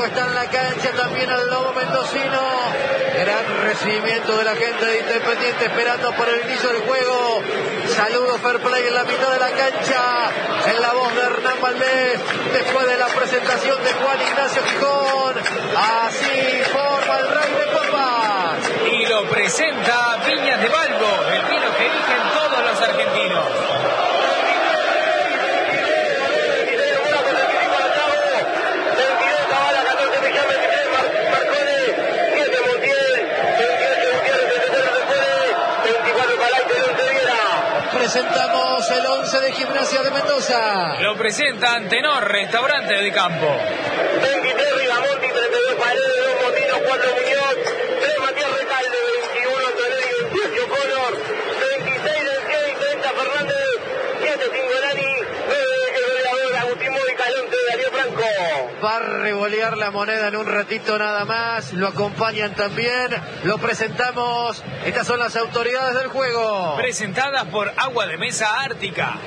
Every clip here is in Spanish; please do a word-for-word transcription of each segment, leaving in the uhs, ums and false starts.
está en la cancha también el Lobo mendocino. Gran recibimiento de la gente de Independiente esperando por el inicio del juego. Saludo fair play en la mitad de la cancha, en la voz de Hernán Valdés, después de la presentación de Juan Ignacio Gijón. Así forma el Rey de Copas. Y lo presenta Viñas de Balbo, el vino que eligen todos los argentinos. Presentamos el once de Gimnasia de Mendoza. Lo presenta Antenor, restaurante de campo. veintitrés Rigamonti, treinta y dos Paredes, dos Motinos, cuatro Muñoz, tres Matías Recalde, veintiuno Toledo, veintiocho Connor, veintiséis del Key, treinta Fernández, siete Cingolani, nueve el goleador Agustín Módica, el once de Darío Franco. Va a revolear la moneda en un ratito nada más. Lo acompañan también. Lo presentamos. Estas son las autoridades del juego. Presentadas por Agua de Mesa Ártica.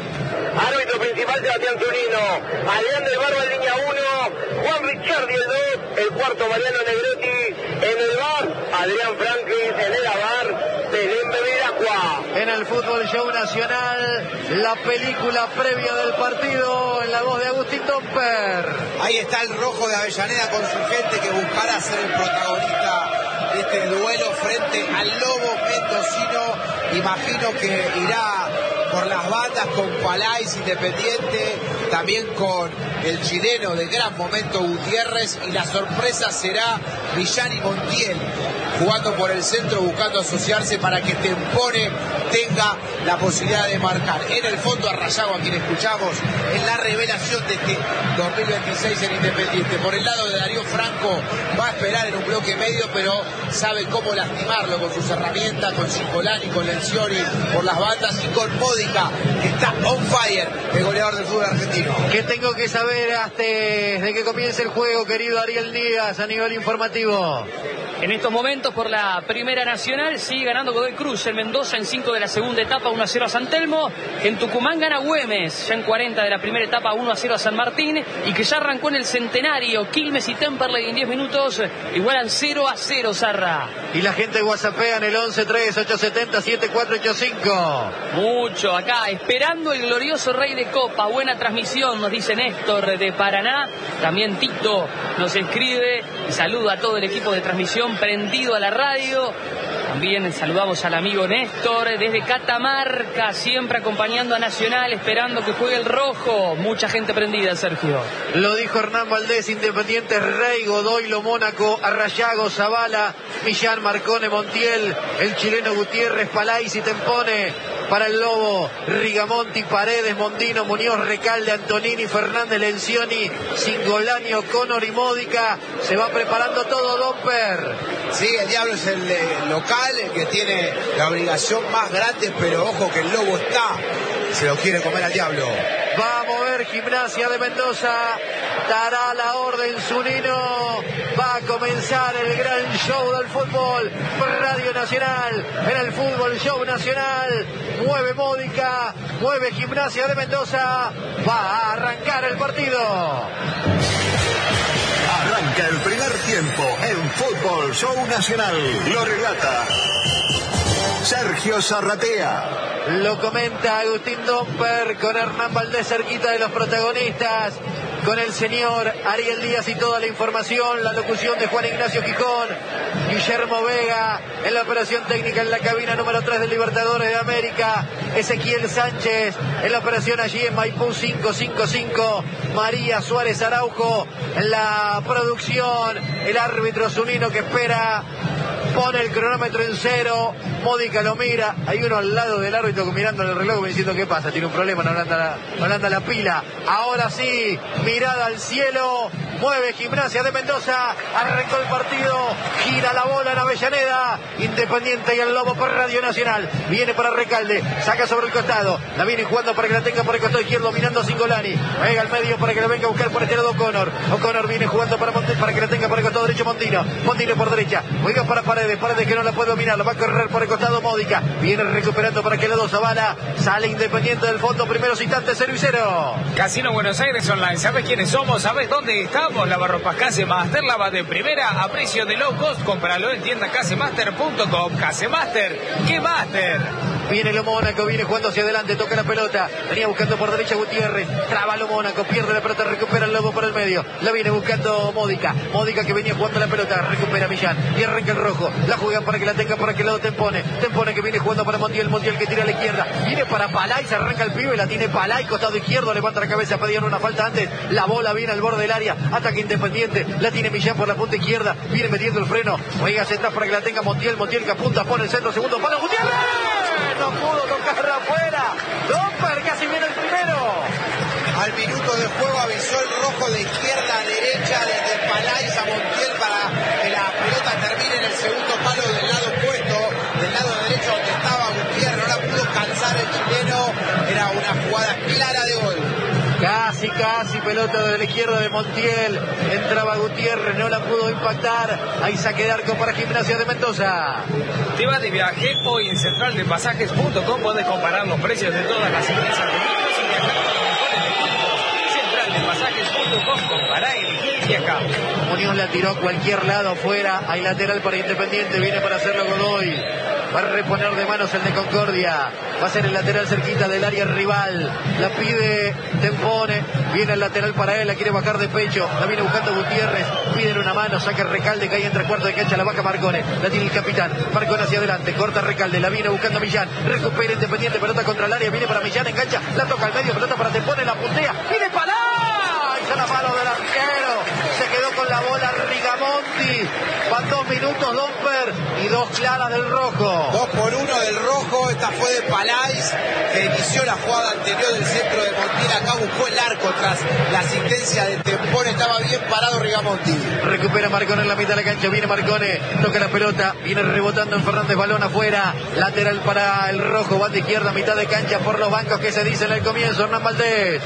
Árbitro principal Sebastián Zunino, Adrián del Barba en línea uno, Juan Ricciardi el dos, el cuarto Mariano Negrotti, en el bar Adrián Franklin, en el avar Belén Bevilacqua. En el Fútbol Show Nacional, la película previa del partido en la voz de Agustín Domper. Ahí está el rojo de Avellaneda con su gente que buscará ser el protagonista de este duelo frente al Lobo mendocino. Imagino que irá por las bandas con Palais Independiente, también con el chileno de gran momento Gutiérrez, y la sorpresa será Millán y Montiel jugando por el centro, buscando asociarse para que Tempone tenga la posibilidad de marcar. En el fondo a Rayago, a quien escuchamos en la revelación de este dos mil veintiséis en Independiente. Por el lado de Darío Franco, va a esperar en un bloque medio, pero sabe cómo lastimarlo con sus herramientas, con Cingolani, con Lencioni por las bandas y con Módica, que está on fire, el goleador del fútbol argentino. ¿Qué tengo que saber antes de que comience el juego, querido Ariel Díaz, a nivel informativo? En estos momentos, por la Primera Nacional, sigue ganando Godoy Cruz en Mendoza en cinco de la segunda etapa, uno a cero a San Telmo. En Tucumán gana Güemes, ya en cuarenta de la primera etapa, uno a cero a San Martín. Y que ya arrancó en el Centenario, Quilmes y Temperley en diez minutos, igualan cero a cero, Zarra. Y la gente whatsappea en el once tres ocho siete cero siete cuatro ocho cinco. Mucho acá, esperando el glorioso Rey de Copa. Buena transmisión, nos dice Néstor de Paraná. También Tito nos escribe y saluda a todo el equipo de transmisión prendido a la radio. También saludamos al amigo Néstor desde Catamarca, siempre acompañando a Nacional, esperando que juegue el rojo. Mucha gente prendida, Sergio. Lo dijo Hernán Valdés, Independiente Rey, Godoy, Lo Mónaco, Arrayago, Zavala, Millán, Marcone, Montiel, el chileno Gutiérrez, Palais y Tempone. Para el Lobo, Rigamonti, Paredes, Mondino, Muñoz, Recalde, Antonini, Fernández, Lencioni, Cingolani, Connor y Módica. Se va preparando todo, Domper. Sí, el Diablo es el eh, local, el que tiene la obligación más grande, pero ojo que el Lobo está, se lo quiere comer al Diablo. Va a mover Gimnasia de Mendoza, dará la orden Zunino, va a comenzar el gran show del fútbol, Radio Nacional, en el Fútbol Show Nacional, mueve Módica, mueve Gimnasia de Mendoza, va a arrancar el partido. Arranca el primer tiempo en Fútbol Show Nacional, lo relata Sergio Zarratea. Lo comenta Agustín Domper con Hernán Valdés cerquita de los protagonistas, con el señor Ariel Díaz y toda la información, la locución de Juan Ignacio Gijón, Guillermo Vega en la operación técnica en la cabina número tres del Libertadores de América, Ezequiel Sánchez en la operación allí en Maipú cinco cinco cinco, María Suárez Araujo en la producción, el árbitro Zunino que espera, pone el cronómetro en cero, Módica lo mira, hay uno al lado del árbitro mirando el reloj diciendo qué pasa, tiene un problema, no le anda la, no le anda la pila. Ahora sí, mirada al cielo, mueve Gimnasia de Mendoza, arrancó el partido, gira la bola en Avellaneda, Independiente y el Lobo por Radio Nacional, viene para Recalde, saca sobre el costado, la viene jugando para que la tenga por el costado izquierdo, dominando Cingolani, venga al medio para que la venga a buscar por este lado Connor, O'Connor viene jugando para Monte, para que la tenga por el costado derecho Mondino, Mondino por derecha, juega para Paredes, Paredes que no la puede dominar, la va a correr por el costado Módica, viene recuperando para que el lado Zavala, sale Independiente del fondo, primeros instantes cero y cero. Casino Buenos Aires Online, ¿sabes quiénes somos? ¿Sabes dónde estamos? Somos lavarropas Casemaster, lava de primera a precio de low cost. Cómpralo en tienda casemaster punto com. Casemaster, ¿qué Master? Viene lo Mónaco, viene jugando hacia adelante, toca la pelota, venía buscando por derecha Gutiérrez, traba lo Mónaco, pierde la pelota, recupera el Lobo por el medio, la viene buscando Módica, Módica que venía jugando la pelota, recupera Millán, y arranca el rojo, la juegan para que la tenga por aquel lado Tempone, Tempone que viene jugando para Montiel, Montiel que tira a la izquierda, viene para Palay, se arranca el pibe, la tiene Palay, costado izquierdo, levanta la cabeza, pedían una falta antes, la bola viene al borde del área, ataque Independiente, la tiene Millán por la punta izquierda, viene metiendo el freno, juega hacia atrás para que la tenga Montiel, Montiel que apunta, pone el centro, segundo palo, Gutiérrez, no pudo tocarla afuera, Domper casi viene el primero. Al minuto de juego avisó el rojo de izquierda a derecha desde Palay a Montiel para que la pelota termine en el segundo palo del lado opuesto, del lado derecho donde estaba Gutiérrez, no la pudo calzar el chileno, era una jugada clara de gol. Casi, casi, pelota de la izquierda de Montiel, entraba Gutiérrez, no la pudo impactar, ahí saque de arco para Gimnasia de Mendoza. Te vas de viaje, hoy en central de pasajes punto com podés comparar los precios de todas las empresas de viajes y viajar con los mejores destinos. central de pasajes punto com, compará, elegir y viajar. Muñoz la tiró a cualquier lado afuera, hay lateral para Independiente, viene para hacerlo Godoy. Va a reponer de manos el de Concordia. Va a ser el lateral cerquita del área rival. La pide Tempone. Viene el lateral para él. La quiere bajar de pecho. La viene buscando Gutiérrez. Piden una mano. Saca Recalde. Cae entre cuartos de cancha. La baja Marcone. La tiene el capitán. Marcone hacia adelante. Corta Recalde. La viene buscando Millán. Recupera Independiente. Pelota contra el área. Viene para Millán. Engancha. La toca al medio. Pelota para Tempone. La puntea. Viene para y se la mano del arquero. Se quedó con la bola Rigamonti. Van dos minutos Domper y dos claras del rojo. Dos por uno del rojo, esta fue de Palais, que inició la jugada anterior del centro de Montiel, acá buscó el arco tras la asistencia de Tempone, estaba bien parado Rigamonti. Recupera Marcone en la mitad de la cancha, viene Marcone, toca la pelota, viene rebotando en Fernández, balón afuera, lateral para el rojo, banda izquierda, mitad de cancha por los bancos que se dice en el comienzo, Hernán Valdés.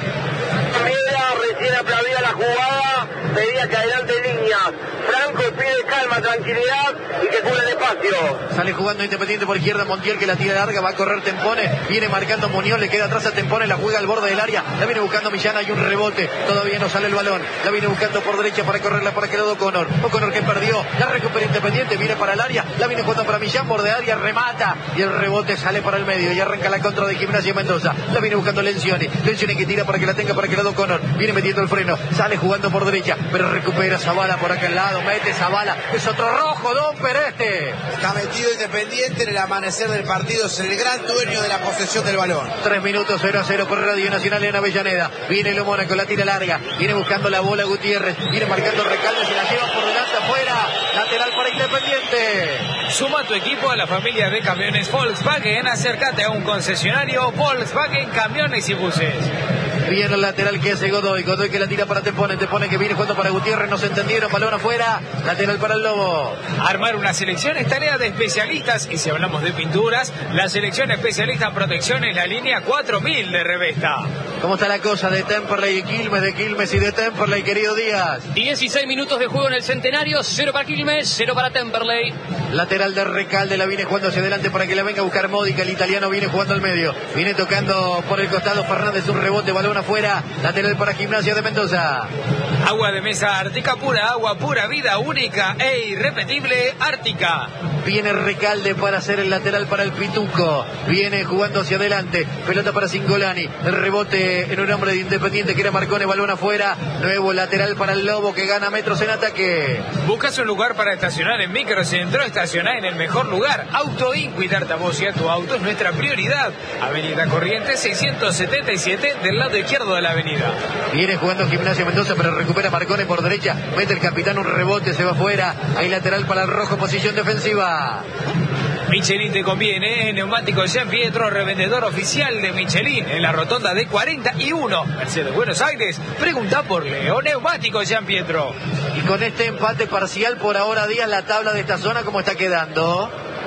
Piedra recién aplaudida la jugada, pedía que adelante líneas. Franco pide calma, tranquilidad y que cubra el espacio. Sale jugando Independiente por izquierda, Montiel que la tira larga, va a correr Tempone, viene marcando Muñoz, le queda atrás a Tempone, la juega al borde del área, la viene buscando Millán, hay un rebote, todavía no sale el balón, la viene buscando por derecha para correrla para que lado O'Connor, O'Connor que perdió, la recupera Independiente, viene para el área, la viene jugando para Millán, borde área, remata y el rebote sale para el medio y arranca la contra de Gimnasia Mendoza, la viene buscando Lencioni, Lencioni que tira para que la tenga para que lado O'Connor, viene metiendo el freno, sale jugando por derecha, pero recupera Zavala por aquel lado, mete Zavala, es otro rojo, Domper este. Está metido Independiente en el amanecer del partido, es el gran dueño de la posesión del balón. Tres minutos, cero a cero por Radio Nacional en Avellaneda, viene lo Mónaco, la tira larga, viene buscando la bola Gutiérrez, viene marcando Recalde, se la lleva por delante afuera, lateral para Independiente. Suma tu equipo a la familia de camiones Volkswagen, acércate a un concesionario Volkswagen Camiones y Buses. Viene el lateral que hace Godoy, Godoy que la tira para Tempone, Tempone que viene jugando para Gutiérrez, no se entendieron, balón afuera, lateral para el Lobo. Armar una selección es tarea de especialistas y si hablamos de pinturas, la selección especialista en protección es la línea cuatro mil de Revesta. ¿Cómo está la cosa de Temperley y Quilmes, de Quilmes y de Temperley, querido Díaz? dieciséis minutos de juego en el Centenario, cero para Quilmes, cero para Temperley. Lateral de Recalde, la viene jugando hacia adelante para que la venga a buscar Módica, el italiano viene jugando al medio, viene tocando por el costado Fernández, un rebote, balón afuera, lateral para Gimnasia de Mendoza. Agua de mesa Ártica pura, agua pura, vida única e irrepetible Ártica. Viene Recalde para hacer el lateral para el Pituco, viene jugando hacia adelante, pelota para Cingolani, el rebote en un hombre de Independiente que era Marcone, balón afuera, nuevo lateral para el Lobo que gana metros en ataque. ¿Buscas un lugar para estacionar en Microcentro? Estacioná en el mejor lugar. Autoin, cuidarte a vos y a tu auto es nuestra prioridad. Avenida Corrientes seiscientos setenta y siete del lado izquierdo de la avenida. Viene jugando Gimnasia Mendoza, pero recupera Marcone por derecha, mete el capitán un rebote, se va afuera, hay lateral para el rojo, posición defensiva. Michelin te conviene, Neumáticos Jean Pietro, revendedor oficial de Michelin en la rotonda de cuarenta y uno, Mercedes Buenos Aires. Pregunta por Leo, Neumáticos Jean Pietro. Y con este empate parcial por ahora, Díaz, la tabla de esta zona, ¿cómo está quedando?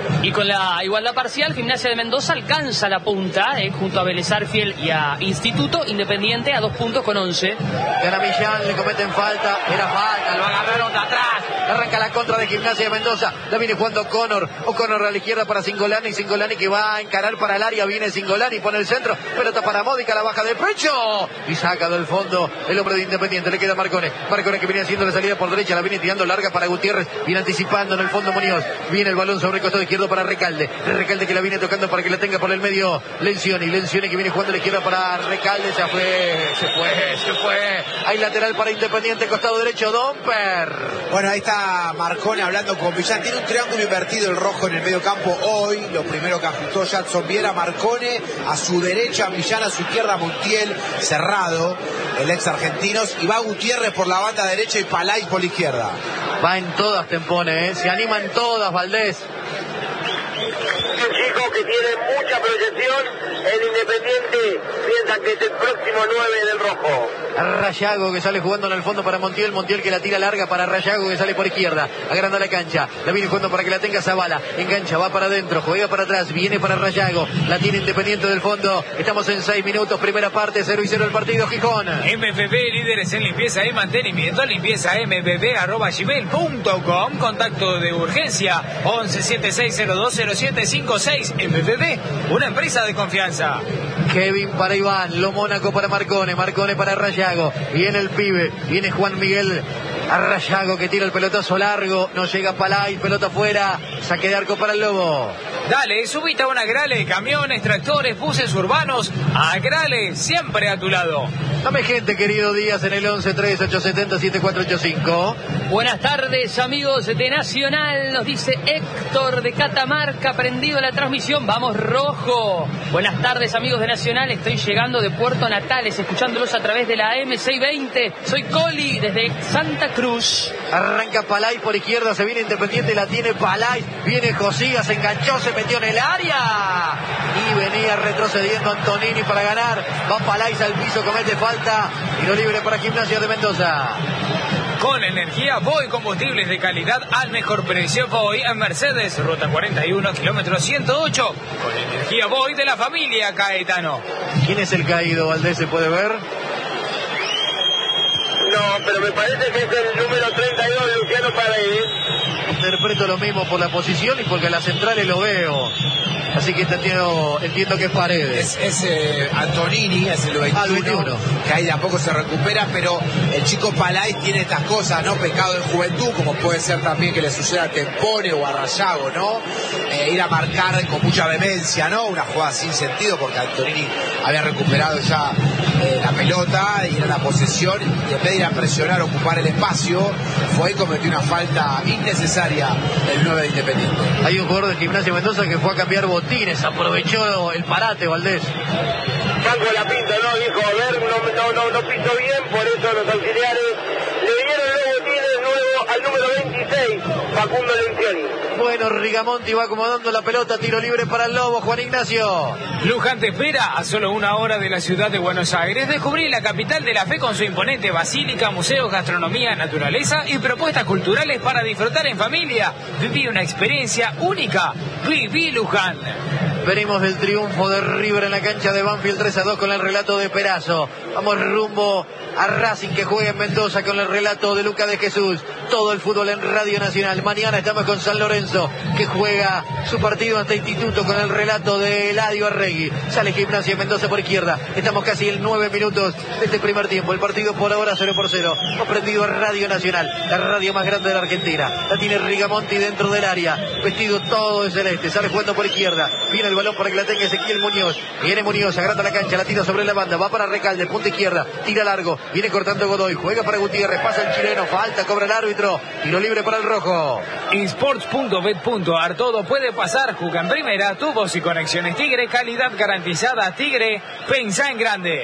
Y con la igualdad parcial, Gimnasia de Mendoza alcanza la punta, eh, junto a Vélez Arfiel y a Instituto. Independiente a dos puntos con once. Gana Millán, le cometen falta, era falta, lo agarraron de atrás. Arranca la contra de Gimnasia de Mendoza, la viene jugando Connor. O'Connor a la izquierda para Cingolani, Cingolani que va a encarar para el área, viene Cingolani, pone el centro, pelota para Módica, la baja de pecho y saca del fondo el hombre de Independiente. Le queda Marcone, Marcone que viene haciendo la salida por derecha, la viene tirando larga para Gutiérrez, viene anticipando en el fondo Muñoz, viene el balón sobre el costado izquierdo para Recalde, Recalde que la viene tocando para que la tenga por el medio Lencioni, Lencioni que viene jugando a la izquierda para Recalde, se fue, se fue, se fue, hay lateral para Independiente, costado derecho Domper. Bueno, ahí está Marcone hablando con Millán, tiene un triángulo invertido el rojo en el medio campo hoy, lo primero que ajustó Jackson Viera, Marcone a su derecha, Millán a su izquierda, Montiel cerrado, el ex argentinos, y va Gutiérrez por la banda derecha y Palay por la izquierda. Va en todas Tempone, ¿eh? Se animan todas Valdés. Un chico que tiene mucha proyección, el Independiente piensa que es el próximo nueve del rojo. Rayago que sale jugando en el fondo para Montiel, Montiel que la tira larga para Rayago que sale por izquierda, agranda la cancha, la viene jugando para que la tenga Zavala, engancha, va para adentro, juega para atrás, viene para Rayago, la tiene Independiente del fondo, estamos en seis minutos, primera parte, cero y cero el partido, Gijón. M V B, líderes en limpieza y mantenimiento, limpieza m v b arroba gmail punto com, contacto de urgencia once setenta y seis cero dos cero siete cinco seis. M V B, una empresa de confianza. Kevin para Iván, Lo Mónaco para Marcone, Marcone para Rayago, viene el pibe, viene Juan Miguel a Rayago que tira el pelotazo largo, no llega Palay, pelota afuera, saque de arco para el Lobo. Dale, subite a una Agrale, camiones, tractores, buses urbanos, Agrale, siempre a tu lado. Dame gente, querido Díaz, en el once tres ocho siete cero siete cuatro ocho cinco. Buenas tardes, amigos de Nacional, nos dice Héctor de Catamarca, prendido a la transmisión, vamos rojo. Buenas tardes, amigos de Nacional, estoy llegando de Puerto Natales, escuchándolos a través de la M seiscientos veinte. Soy Coli, desde Santa Cruz. Arranca Palay por izquierda, se viene Independiente, la tiene Palay, viene Josías, se enganchó, se metió en el área y venía retrocediendo Antonini para ganar. Va Palay al piso, comete falta, tiro libre para Gimnasia de Mendoza. Con energía Voy, combustibles de calidad al mejor precio. Voy en Mercedes, ruta cuarenta y uno, kilómetro ciento ocho. Con energía Voy de la familia Caetano. ¿Quién es el caído, Valdés? ¿Se puede ver? No, pero me parece que es el número treinta y dos, Luciano Paredes. Interpreto lo mismo por la posición y porque a las centrales lo veo. Así que entiendo, entiendo que es Paredes. Es, es eh, Antonini, es el veintiuno, ah, el veintiuno, que ahí de a poco se recupera, pero el chico Palay tiene estas cosas, ¿no? Pecado de juventud, como puede ser también que le suceda a Tempone o a Rayago, ¿no? Eh, ir a marcar con mucha vehemencia, ¿no? Una jugada sin sentido, porque Antonini había recuperado ya eh, la pelota y era la posesión, y en vez de ir a presionar, ocupar el espacio, fue y cometió una falta innecesaria el nueve de Independiente. Hay un jugador de Gimnasia Mendoza que fue a cambiar botines, aprovechó el parate, Valdés. Franco Lapinto, ¿no? Dijo, a ver, no, no, no, no piso bien, por eso los auxiliares le dieron los botines nuevo al número veintiséis, Facundo Lencioni. Bueno, Rigamonti va acomodando la pelota, tiro libre para el Lobo, Juan Ignacio. Luján te espera a solo una hora de la ciudad de Buenos Aires. Descubrí la capital de la fe con su imponente basílica, museos, gastronomía, naturaleza y propuestas culturales para disfrutar en familia. Viví una experiencia única. Viví Luján. Venimos del triunfo de River en la cancha de Banfield tres a dos con el relato de Perazo. Vamos rumbo a Racing que juega en Mendoza con el relato de Luca de Jesús. Todo el fútbol en Radio Nacional. Mañana estamos con San Lorenzo que juega su partido ante Instituto con el relato de Eladio Arregui. Sale Gimnasia Mendoza por izquierda. Estamos casi en nueve minutos de este primer tiempo. El partido por ahora cero por cero. Hemos prendido a Radio Nacional, la radio más grande de la Argentina. La tiene Rigamonti dentro del área. Vestido todo de celeste. Sale jugando por izquierda. Viene el balón para que la tenga Ezequiel Muñoz. Viene Muñoz, agranda la cancha, la tira sobre la banda. Va para Recalde, punta izquierda. Tira largo. Viene cortando Godoy. Juega para Gutiérrez. Pasa el chileno. Falta, cobra el árbitro. Tiro libre para el rojo. Sports punto bet punto ar, todo puede pasar. Juega en primera, tubos y conexiones Tigre, calidad garantizada. Tigre, pensá en grande.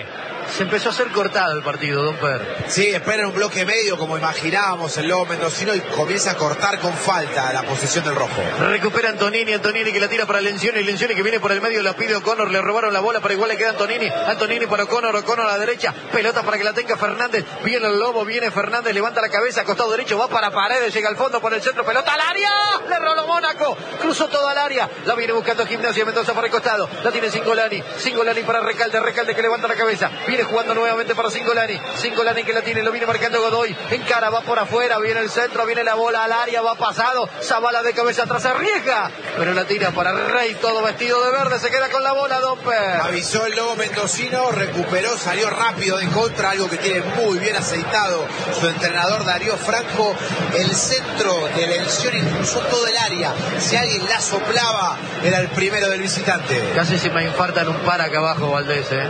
Se empezó a hacer cortado el partido, don Per. Sí, espera un bloque medio como imaginábamos el lobo mendocino y comienza a cortar con falta la posición del rojo. Recupera Antonini, Antonini que la tira para Lencioni, Lencioni que viene por el medio, la pide O'Connor, le robaron la bola, pero igual le queda Antonini, Antonini para O'Connor, O'Connor a la derecha, pelota para que la tenga Fernández, viene el lobo, viene Fernández, levanta la cabeza, costado derecho, va para Paredes, llega al fondo por el centro, pelota al área, le roló Mónaco, cruzó todo al área, la viene buscando Gimnasia Mendoza por el costado, la tiene Cingolani, Cingolani para Recalde, Recalde que levanta la cabeza, viene jugando nuevamente para Cingolani, Cingolani que la tiene, lo viene marcando Godoy, encara, va por afuera, viene el centro, viene la bola al área, va pasado, Zavala de cabeza atrás, arriesga, pero la tira para Rey, todo vestido de verde, se queda con la bola, don Per. Avisó el lobo mendocino, recuperó, salió rápido de contra, algo que tiene muy bien aceitado su entrenador Darío Franco, el centro de Lencioni cruzó todo el área, si alguien la soplaba, era el primero del visitante. Casi se me infartan un par acá abajo, Valdés, eh.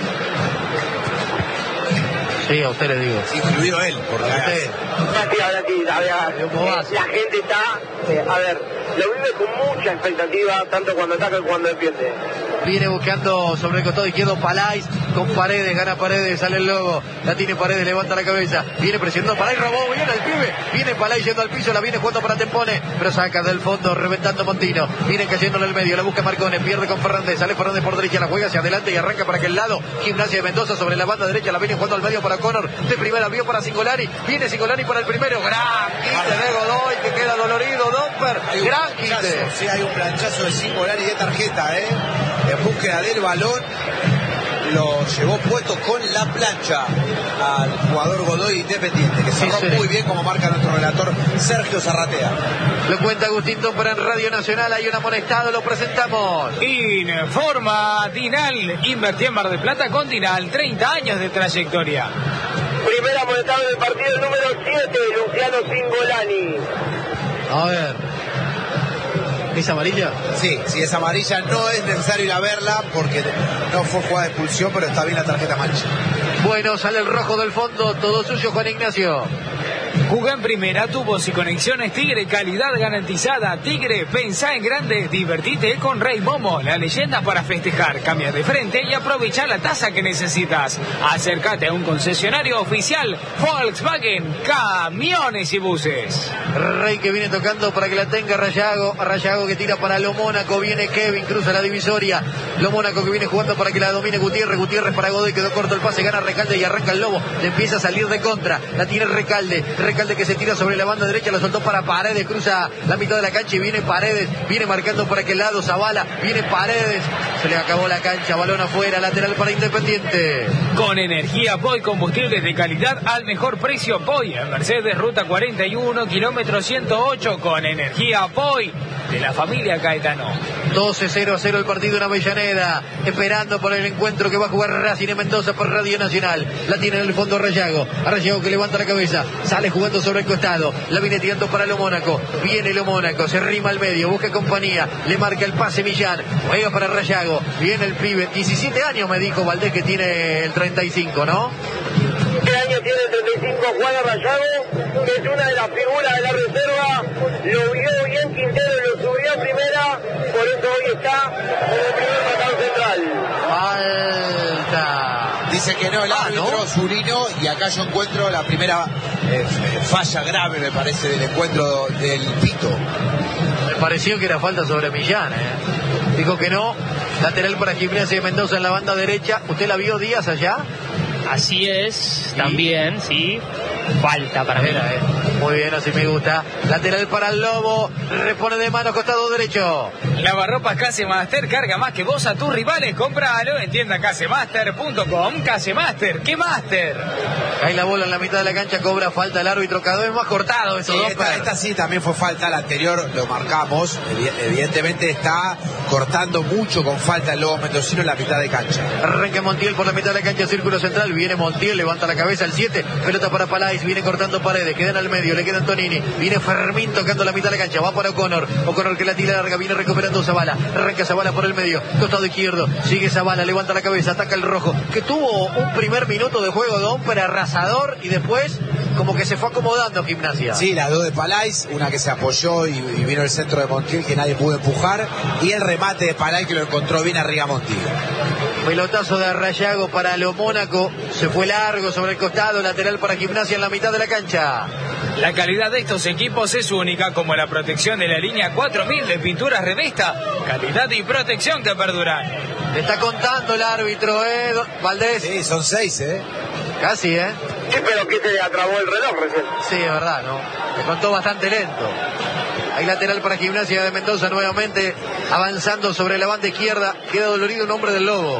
Sí, a usted le digo. Incluido él, porque a usted. Sí, ahora sí, a ver, eh, la gente está, eh, a ver, lo vive con mucha expectativa, tanto cuando ataca como cuando defiende. Viene buscando sobre el costado izquierdo Palais con Paredes, gana Paredes, sale el lobo, la tiene Paredes, levanta la cabeza, viene presionando Palais, robó, viene el pibe, viene Palais yendo al piso, la viene jugando para Tempone, pero saca del fondo, reventando Montino, viene cayendo en el medio, la busca Marcone, pierde con Fernández, sale Fernández por derecha, la juega hacia adelante y arranca para aquel lado, Gimnasia de Mendoza sobre la banda derecha, la viene jugando al medio para O'Connor, de primera vio para Cingolani, viene Cingolani para el primero, gran quite de Godoy que queda dolorido, Domper, gran quite. Sí, hay un planchazo de Cingolani de tarjeta, eh, en búsqueda del balón, lo llevó puesto con la plancha al jugador Godoy Independiente, que cerró sí, sí. muy bien como marca nuestro relator Sergio Zarratea. Lo cuenta Agustín Domper en Radio Nacional, hay un amonestado, lo presentamos. Informa Dinal, invertí en Mar del Plata con Dinal, treinta años de trayectoria. Primer amonestado del partido número siete, Luciano Cingolani. A ver. ¿Es amarilla? Sí, si es amarilla no es necesario ir a verla porque no fue jugada de expulsión, pero está bien la tarjeta amarilla. Bueno, sale el rojo del fondo, todo suyo Juan Ignacio. Jugá en primera, tubos y conexiones Tigre, calidad garantizada. Tigre, pensá en grande, divertite con Rey Momo, la leyenda para festejar. Cambia de frente y aprovecha la tasa que necesitas. Acércate a un concesionario oficial Volkswagen, camiones y buses. Rey que viene tocando para que la tenga Rayago, Rayago que tira para Lo Mónaco, viene Kevin, cruza la divisoria. Lo Mónaco que viene jugando para que la domine Gutiérrez, Gutiérrez para Godoy, quedó corto el pase, gana Recalde y arranca el Lobo, le empieza a salir de contra, la tiene Recalde, Recalde que se tira sobre la banda derecha, lo soltó para Paredes, cruza la mitad de la cancha y viene Paredes, viene marcando por aquel lado Zavala, viene Paredes, se le acabó la cancha, balón afuera, lateral para Independiente. Con energía Poi, combustibles de calidad al mejor precio. Poi, en Mercedes, ruta cuarenta y uno, kilómetro ciento ocho, con energía Poi, de la familia Caetano. doce cero a cero el partido en Avellaneda, esperando por el encuentro que va a jugar Racing en Mendoza por Radio Nacional. La tiene en el fondo Rayago, Rayago que levanta la cabeza, sale jugando sobre el costado, la viene tirando para Lo Mónaco, viene Lo Mónaco, se rima al medio, busca compañía, le marca el pase Millán, juega para Rayago, viene el pibe, diecisiete años me dijo Valdés que tiene el treinta y cinco, ¿no? Este año tiene treinta y cinco, Juan Rayago, que es una de las figuras de la reserva, lo vio bien Quintero, lo subió a primera, por eso hoy está como el primer marcador central. Falta. Dice que no el árbitro, ah, ¿no? Zurino, y acá yo encuentro la primera eh, falla grave, me parece, del encuentro del Pito. Me pareció que era falta sobre Millán, ¿eh? Dijo que no, lateral para Gimnasia de Mendoza en la banda derecha. ¿Usted la vio, Díaz, allá? Así es, ¿sí? También, sí. Falta para mí. Era, eh. Muy bien, así me gusta. Lateral para el Lobo, repone de mano, costado derecho. Lavarropas Casemaster, carga más que vos a tus rivales, cómpralo en tienda casemaster punto com. Casemaster, ¿qué Master? Cae la bola en la mitad de la cancha, cobra falta el árbitro, cada vez más cortado eso. Sí, esta, esta sí también fue falta, la anterior lo marcamos, evidentemente está cortando mucho con falta el Lobo mendocino en la mitad de cancha. Arranca Montiel por la mitad de la cancha, círculo central, viene Montiel, levanta la cabeza el siete, pelota para Palais, viene cortando Paredes, quedan al medio, le queda Antonini, viene Fermín tocando la mitad de la cancha, va para O'Connor, O'Connor que la tira larga, viene recuperando Zavala, arranca Zavala por el medio, costado izquierdo, sigue Zavala, levanta la cabeza, ataca el rojo, que tuvo un primer minuto de juego de hombre arrasador y después como que se fue acomodando Gimnasia. Sí, las dos de Palais, una que se apoyó y, y vino el centro de Montiel que nadie pudo empujar, y el remate de Palais que lo encontró bien arriba Montiel. Pelotazo de Rayago para lo Mónaco. Se fue largo sobre el costado. Lateral para Gimnasia en la mitad de la cancha. La calidad de estos equipos es única, como la protección de la línea cuatro mil de pinturas Revesta. Calidad y protección que perduran. Le está contando el árbitro, ¿eh, Valdés? Sí, son seis, ¿eh? Casi, ¿eh? Sí, pero que se le atrabó el reloj recién. Sí, es verdad, ¿no? Le contó bastante lento. Hay lateral para Gimnasia de Mendoza nuevamente, avanzando sobre la banda izquierda. Queda dolorido un hombre del Lobo.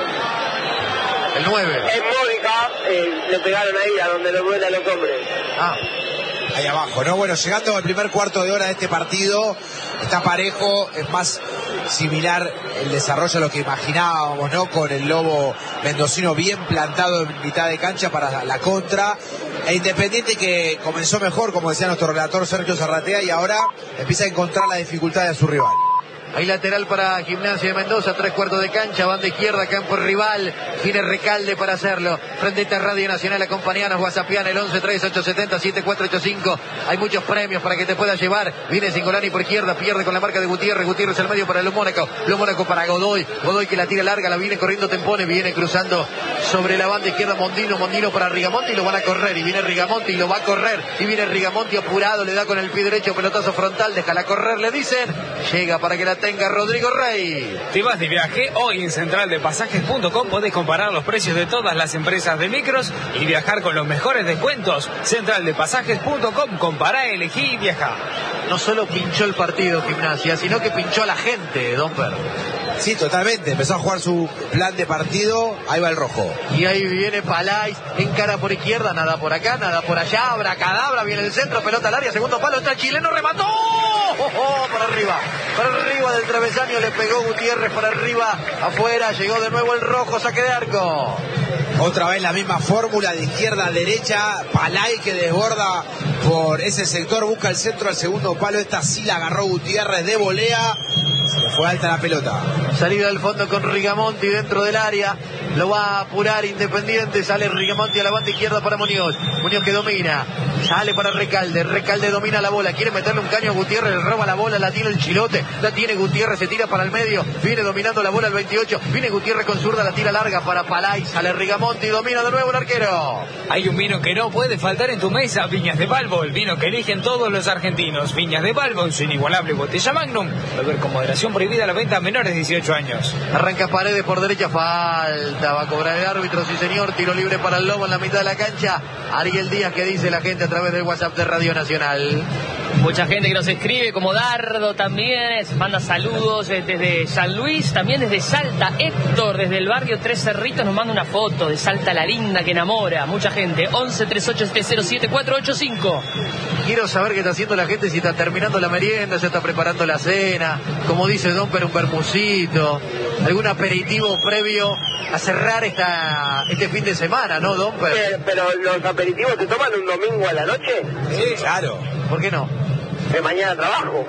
El nueve. En Mónica eh, le pegaron ahí a donde le duele a los hombres. Ah. Ahí abajo, ¿no? Bueno, llegando al primer cuarto de hora de este partido, está parejo, es más similar el desarrollo a lo que imaginábamos, ¿no? Con el Lobo mendocino bien plantado en mitad de cancha para la contra, e Independiente que comenzó mejor, como decía nuestro relator Sergio Zarratea, y ahora empieza a encontrar la dificultad de su rival. Hay lateral para Gimnasia de Mendoza, tres cuartos de cancha, banda izquierda, campo rival. Viene Recalde para hacerlo. Frente a Radio Nacional, acompañanos, WhatsAppian el once tres ocho siete cero siete cuatro ocho cinco. Hay muchos premios para que te puedas llevar. Viene Singolani por izquierda, pierde con la marca de Gutiérrez. Gutiérrez al medio para el Mónaco. Lo Mónaco para Godoy. Godoy que la tira larga, la viene corriendo Tempone. Viene cruzando sobre la banda izquierda Mondino. Mondino para Rigamonti y lo van a correr. Y viene Rigamonti y lo va a correr. Y viene Rigamonti apurado, le da con el pie derecho, pelotazo frontal. Déjala correr, le dicen. Llega para que la tenga Rodrigo Rey. Te vas de viaje, hoy en central de pasajes punto com podés comparar los precios de todas las empresas de micros y viajar con los mejores descuentos. central de pasajes punto com, compará, elegí y viajá. No solo pinchó el partido Gimnasia, sino que pinchó a la gente, Don Per. Sí, totalmente, empezó a jugar su plan de partido, ahí va el rojo. Y ahí viene Palais, encara por izquierda, nada por acá, nada por allá, abracadabra, viene el centro, pelota al área, segundo palo, está el chileno, remató. Oh, oh, para arriba, para arriba del travesaño, le pegó Gutiérrez para arriba, afuera, llegó de nuevo el rojo, saque de arco. Otra vez la misma fórmula de izquierda a derecha, Palay que desborda por ese sector, busca el centro al segundo palo, esta sí la agarró Gutiérrez de volea, se le fue alta la pelota. Salida del fondo con Rigamonti dentro del área, lo va a apurar Independiente, sale Rigamonti a la banda izquierda para Muñoz, Muñoz que domina, sale para Recalde, Recalde domina la bola, quiere meterle un caño a Gutiérrez, le roba la bola, la tiene el Chilote, la tiene Gutiérrez, se tira para el medio, viene dominando la bola el veintiocho, viene Gutiérrez con zurda, la tira larga para Palay, sale Rigamonti, domina de nuevo el arquero. Hay un vino que no puede faltar en tu mesa, Viñas de Balbo, el vino que eligen todos los argentinos. Viñas de Balbo, en su inigualable botella Magnum, beber con moderación, prohibida la venta a menores de dieciocho años. Arranca Paredes por derecha, falta, va a cobrar el árbitro, sí señor, tiro libre para el Lobo en la mitad de la cancha. Ariel Díaz, que dice la gente a través del WhatsApp de Radio Nacional. Mucha gente que nos escribe, como Dardo también, manda saludos desde San Luis, también desde Salta. Héctor, desde el barrio Tres Cerritos, nos manda una foto de Salta la linda que enamora. Mucha gente, once tres ocho siete cero siete cuatro ocho cinco. Quiero saber qué está haciendo la gente, si está terminando la merienda, se está preparando la cena, como dice Don Per, un bermucito, algún aperitivo previo a cerrar esta este fin de semana, ¿no, Don Per? Eh, pero los aperitivos se toman un domingo a la noche. Sí, claro. ¿Por qué no? De mañana trabajo.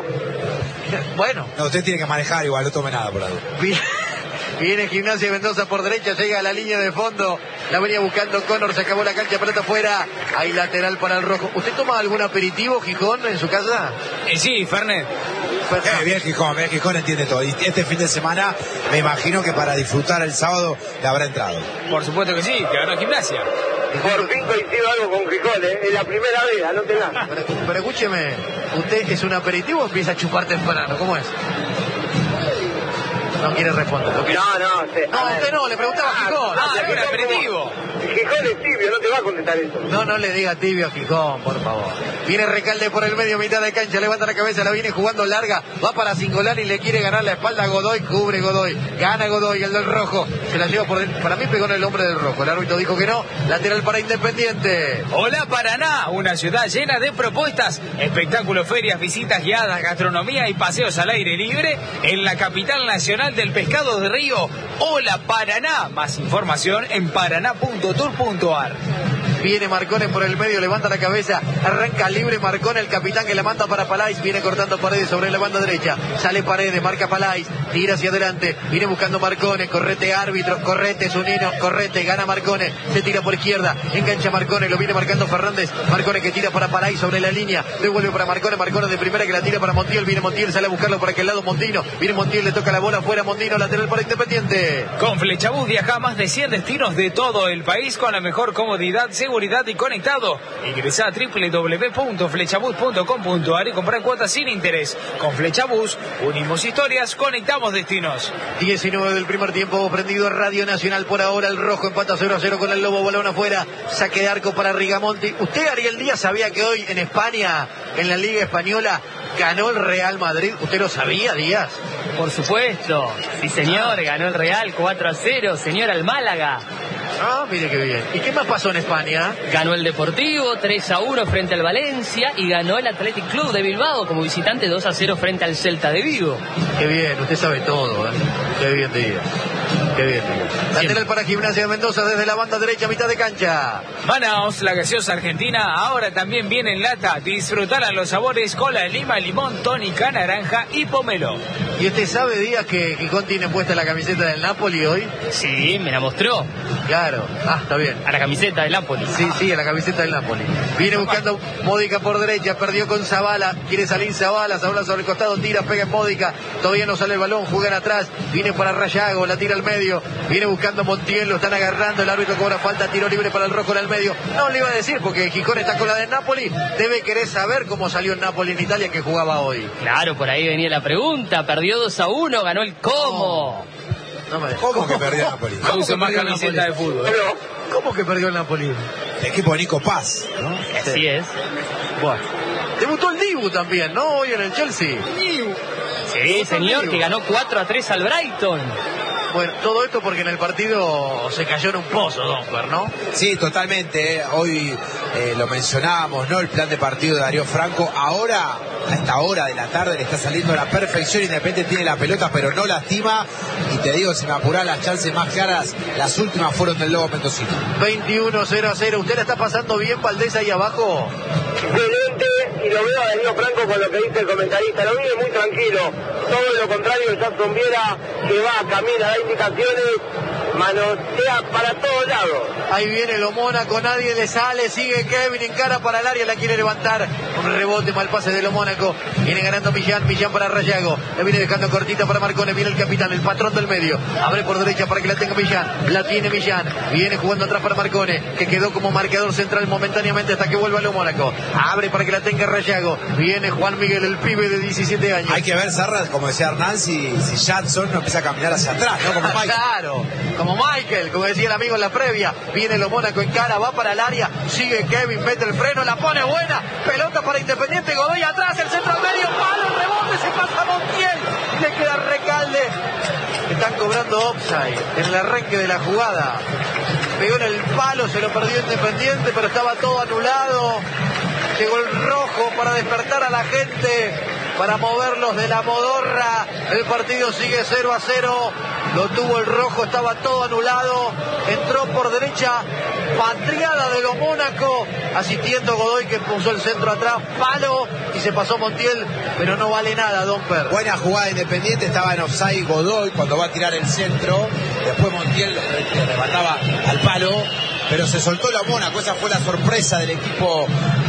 Bueno. No, usted tiene que manejar igual, no tome nada por ahí. Viene Gimnasia de Mendoza por derecha, llega a la línea de fondo, la venía buscando Connor, se acabó la cancha, pelota afuera, hay lateral para el rojo. ¿Usted toma algún aperitivo, Gijón, en su casa? Eh, sí, Fernet. Eh, bien Gijón, bien Gijón entiende todo. Y este fin de semana me imagino que para disfrutar el sábado le habrá entrado. Por supuesto que sí, que ganó Gimnasia. Por fin coincido algo con Gijón, ¿eh? Es la primera vez, anótenla. Pero, pero escúcheme, ¿usted es un aperitivo o empieza a chupar temprano? ¿Cómo es? No quiere responder. ¿No, quiere? no, no. Se, no usted no, le preguntaba a Gijón. Ah, era un aperitivo. Gijón es tibio, no te va a contestar eso. No, no le diga tibio a Gijón, por favor. Viene Recalde por el medio, mitad de cancha, levanta la cabeza, la viene jugando larga, va para Singolani y le quiere ganar la espalda a Godoy, cubre Godoy, gana Godoy, el del rojo, se la lleva por el... Para mí pegó en el hombre del rojo, el árbitro dijo que no, lateral para Independiente. Hola Paraná, una ciudad llena de propuestas, espectáculos, ferias, visitas guiadas, gastronomía y paseos al aire libre en la capital nacional del pescado de río. Hola Paraná, más información en paraná punto tour punto ar. viene Marcone por el medio, levanta la cabeza, arranca libre Marcone, el capitán que la manda para Palais, viene cortando Paredes sobre la banda derecha, sale Paredes, marca Palais, tira hacia adelante, viene buscando Marcone, correte árbitro, correte Zunino, correte, gana Marcone, se tira por izquierda, engancha Marcone, lo viene marcando Fernández, Marcone que tira para Palais sobre la línea, devuelve para Marcone, Marcone de primera que la tira para Montiel, viene Montiel, sale a buscarlo por aquel lado Mondino, viene Montiel, le toca la bola afuera, Mondino, lateral para Independiente. Con Flechabús viaja a más de cien destinos de todo el país con la mejor comodidad, seguridad y conectado. Ingresa a doble u doble u doble u punto flechabús punto com punto a r y comprar cuotas sin interés. Con Flechabús unimos historias, conectamos destinos. diecinueve del primer tiempo, prendido a Radio Nacional por ahora, el rojo empata cero a cero con el Lobo, balón afuera, saque de arco para Rigamonti. ¿Usted, Ariel Díaz, sabía que hoy en España, en la Liga Española, ganó el Real Madrid? ¿Usted lo sabía, Díaz? Por supuesto, sí señor, ganó el Real cuatro a cero, señor al Málaga. Ah, mire qué bien. ¿Y qué más pasó en España? Ganó el Deportivo tres a uno frente al Valencia y ganó el Athletic Club de Bilbao como visitante dos a cero frente al Celta de Vigo. Qué bien, usted sabe todo, ¿eh? Qué bien, Díaz. Qué bien, Díaz. Lateral para Gimnasia de Mendoza desde la banda derecha, mitad de cancha. Manaos, la gaseosa argentina, ahora también viene en lata. Disfrutarán los sabores cola de lima, limón, tónica, naranja y pomelo. ¿Y usted sabe, Díaz, que Gijón tiene puesta la camiseta del Napoli hoy? Sí, me la mostró. Claro. Ah, está bien. A la camiseta del Napoli. Sí, sí, a la camiseta del Napoli. Viene buscando Módica por derecha, perdió con Zavala, quiere salir Zavala, Zavala sobre el costado, tira, pega en Módica, todavía no sale el balón, juegan atrás, viene para Rayago, la tira al medio, viene buscando Montiel, lo están agarrando, el árbitro cobra falta, tiro libre para el rojo en el medio. No le iba a decir, porque Gijón está con la del Napoli, debe querer saber cómo salió el Napoli en Italia que jugaba hoy. Claro, por ahí venía la pregunta, perdió dos a uno, ganó el Como. No, no me... ¿Cómo, ¿Cómo que perdió el Napoli? No uso más camiseta de fútbol. Pero, ¿cómo que perdió el Napoli? El equipo de Nico Paz, ¿no? Así Sí. es. Bueno. Debutó el Dibu también, ¿no? Hoy en el Chelsea. Sí, señor, que ganó cuatro a tres al Brighton. Bueno, todo esto porque en el partido se cayó en un pozo, Domper, ¿no? Sí, totalmente. ¿eh? Hoy eh, lo mencionábamos, ¿no? El plan de partido de Darío Franco. Ahora, a esta hora de la tarde, le está saliendo a la perfección. Independiente tiene la pelota, pero no lastima. Y te digo, si me apurás, las chances más claras, las últimas fueron del Lobo Mendocino. veintiuno cero a cero. ¿Usted la está pasando bien, Valdés, ahí abajo? Excelente, y lo veo a Darío Franco con lo que dice el comentarista, lo vive muy tranquilo, todo lo contrario de Jackson Viera, que va, camina, da indicaciones, manosea para todos lados. Ahí viene lo Mónaco, nadie le sale, sigue Kevin, encara para el área, la quiere levantar, un rebote, mal pase de lo Mónaco, viene ganando Millán, Millán para Rayago, le viene dejando cortita para Marcone, viene el capitán, el patrón del medio, abre por derecha para que la tenga Millán, la tiene Millán, viene jugando atrás para Marcone, que quedó como marcador central momentáneamente hasta que vuelva lo Mónaco, abre para que la tenga Rayago, viene Juan Miguel, el pibe de diecisiete años. Hay que ver, Sarra, como decía Hernán, si, si Jackson no empieza a caminar hacia atrás, ¿no? Como Mike. Claro, como Michael, como decía el amigo en la previa, viene lo Mónaco en cara, va para el área, sigue Kevin, mete el freno, la pone buena, pelota para Independiente, Godoy atrás, el centro al medio, palo, el rebote, se pasa Montiel, le queda Recalde, están cobrando offside en el arranque de la jugada, pegó en el palo, se lo perdió Independiente, pero estaba todo anulado, llegó el rojo para despertar a la gente, para moverlos de la modorra, el partido sigue cero a cero, lo tuvo el rojo, estaba todo anulado, entró por derecha, patriada de lo Mónaco, asistiendo Godoy que puso el centro atrás, palo, y se pasó Montiel, pero no vale nada, Domper. Buena jugada Independiente, estaba en offside Godoy cuando va a tirar el centro, después Montiel le remataba al palo, pero se soltó la Mónaco, esa fue la sorpresa del equipo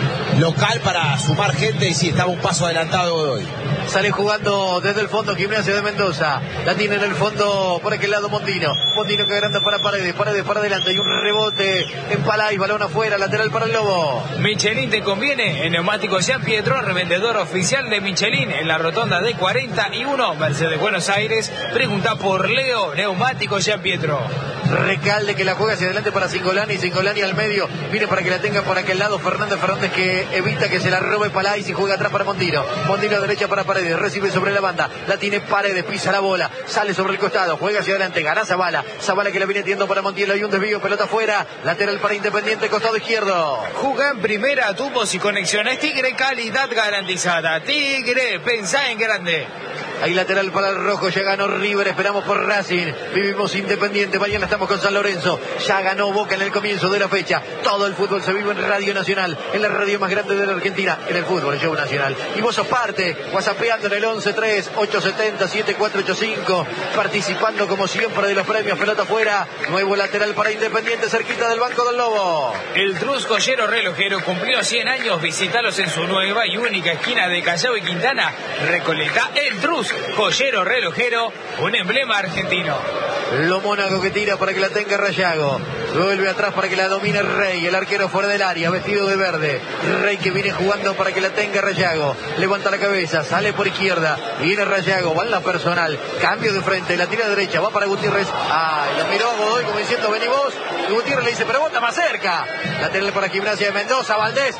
local para sumar gente y sí, estaba un paso adelantado Godoy. Sale jugando desde el fondo Gimnasia de Mendoza, la tiene en el fondo por aquel lado Mondino, Mondino que grande para Paredes, Paredes para adelante y un rebote en Palais, balón afuera, lateral para el Lobo. Michelin te conviene, en Neumáticos Jean Pietro, revendedor oficial de Michelin en la rotonda de cuarenta y uno, Mercedes Buenos Aires, pregunta por Leo, Neumáticos Jean Pietro. Recalde que la juega hacia adelante para Cingolani, Cingolani al medio, viene para que la tenga por aquel lado Fernández, Fernández que evita que se la robe Palais y juega atrás para Mondino, Mondino derecha para Paredes, recibe sobre la banda, la tiene Paredes, pisa la bola, sale sobre el costado, juega hacia adelante, gana Zavala, Zavala que la viene tiendo para Montiel, hay un desvío, pelota afuera, lateral para Independiente, costado izquierdo. Juga en primera, tubos y conexiones Tigre, calidad garantizada. Tigre, pensá en grande. Hay lateral para el rojo, ya ganó River, esperamos por Racing, vivimos Independiente, mañana estamos con San Lorenzo, ya ganó Boca en el comienzo de la fecha. Todo el fútbol se vive en Radio Nacional, en la radio más grande de la Argentina, en el fútbol, el show nacional. Y vos sos parte, whatsappeando en el once tres ocho siete cero siete cuatro ocho cinco, participando como siempre de los premios, pelota afuera, nuevo lateral para Independiente, cerquita del Banco del Lobo. El Trus Collero Relojero cumplió cien años, visitalos en su nueva y única esquina de Callao y Quintana, Recoleta. El Trus Collero Relojero, un emblema argentino. Lo Mónaco que tira para que la tenga Rayago. Vuelve atrás para que la domine Rey, el arquero fuera del área, vestido de verde. Rey que viene jugando para que la tenga Rayago. Levanta la cabeza, sale por izquierda. Viene Rayago, va en la personal. Cambio de frente, la tira derecha, va para Gutiérrez. Ay, la miró a Godoy como diciendo, vení vos. Y Gutiérrez le dice, pero vos estás más cerca. Lateral para Gimnasia de Mendoza, Valdés.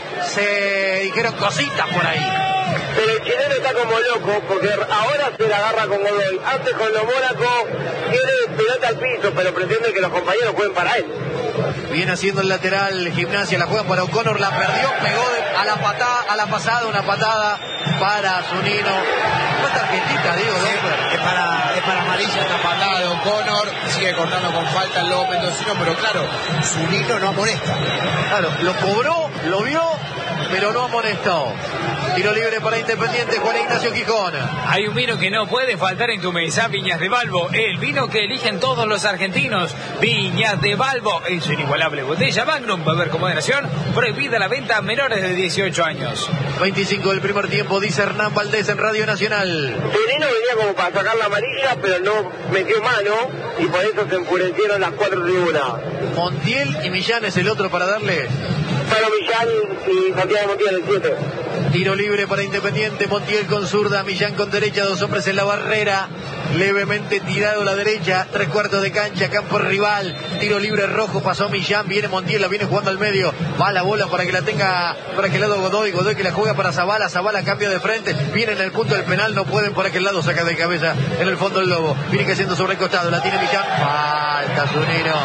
Se dijeron cositas por ahí. Pero el chileno está como loco, porque ahora se la agarra con Godoy. Antes con los Mónaco quiere pelota al piso, pero pretende que los compañeros jueguen para él. Viene haciendo el lateral Gimnasia, la juega para O'Connor, la perdió, pegó de, a la patada, a la pasada, una patada para Zunino. ¿Cuánta argentita, digo, sí, es para, es para amarilla esta patada de O'Connor, sigue cortando con falta el Lobo Mendocino, pero claro, Zunino no amonesta. Claro, lo cobró, lo vio, pero no amonestó. Tiro libre para Independiente, Juan Ignacio Quijón. Hay un vino que no puede faltar en tu mesa, Viñas de Balbo, el vino que eligen todos los argentinos. Viñas de Balbo, en su inigualable botella Magnum, beber con moderación, prohibida la venta a menores de dieciocho años. veinticinco del primer tiempo, dice Hernán Valdés en Radio Nacional. Zunino venía como para sacar la amarilla, pero no metió mano, y por eso se enfurecieron las cuatro tribunas. Montiel y Millán es el otro para darle. Solo Millán y Santiago Montiel, el siete. Tiro libre para Independiente, Montiel con zurda, Millán con derecha, dos hombres en la barrera, levemente tirado a la derecha, tres cuartos de cancha, campo rival, tiro libre rojo, pasó Millán, viene Montiel, la viene jugando al medio, va la bola para que la tenga, para aquel lado Godoy, Godoy que la juega para Zavala, Zavala cambia de frente, viene en el punto del penal, no pueden por aquel lado, saca de cabeza en el fondo el Lobo, viene cayendo sobre el costado, la tiene Millán, falta Zunino,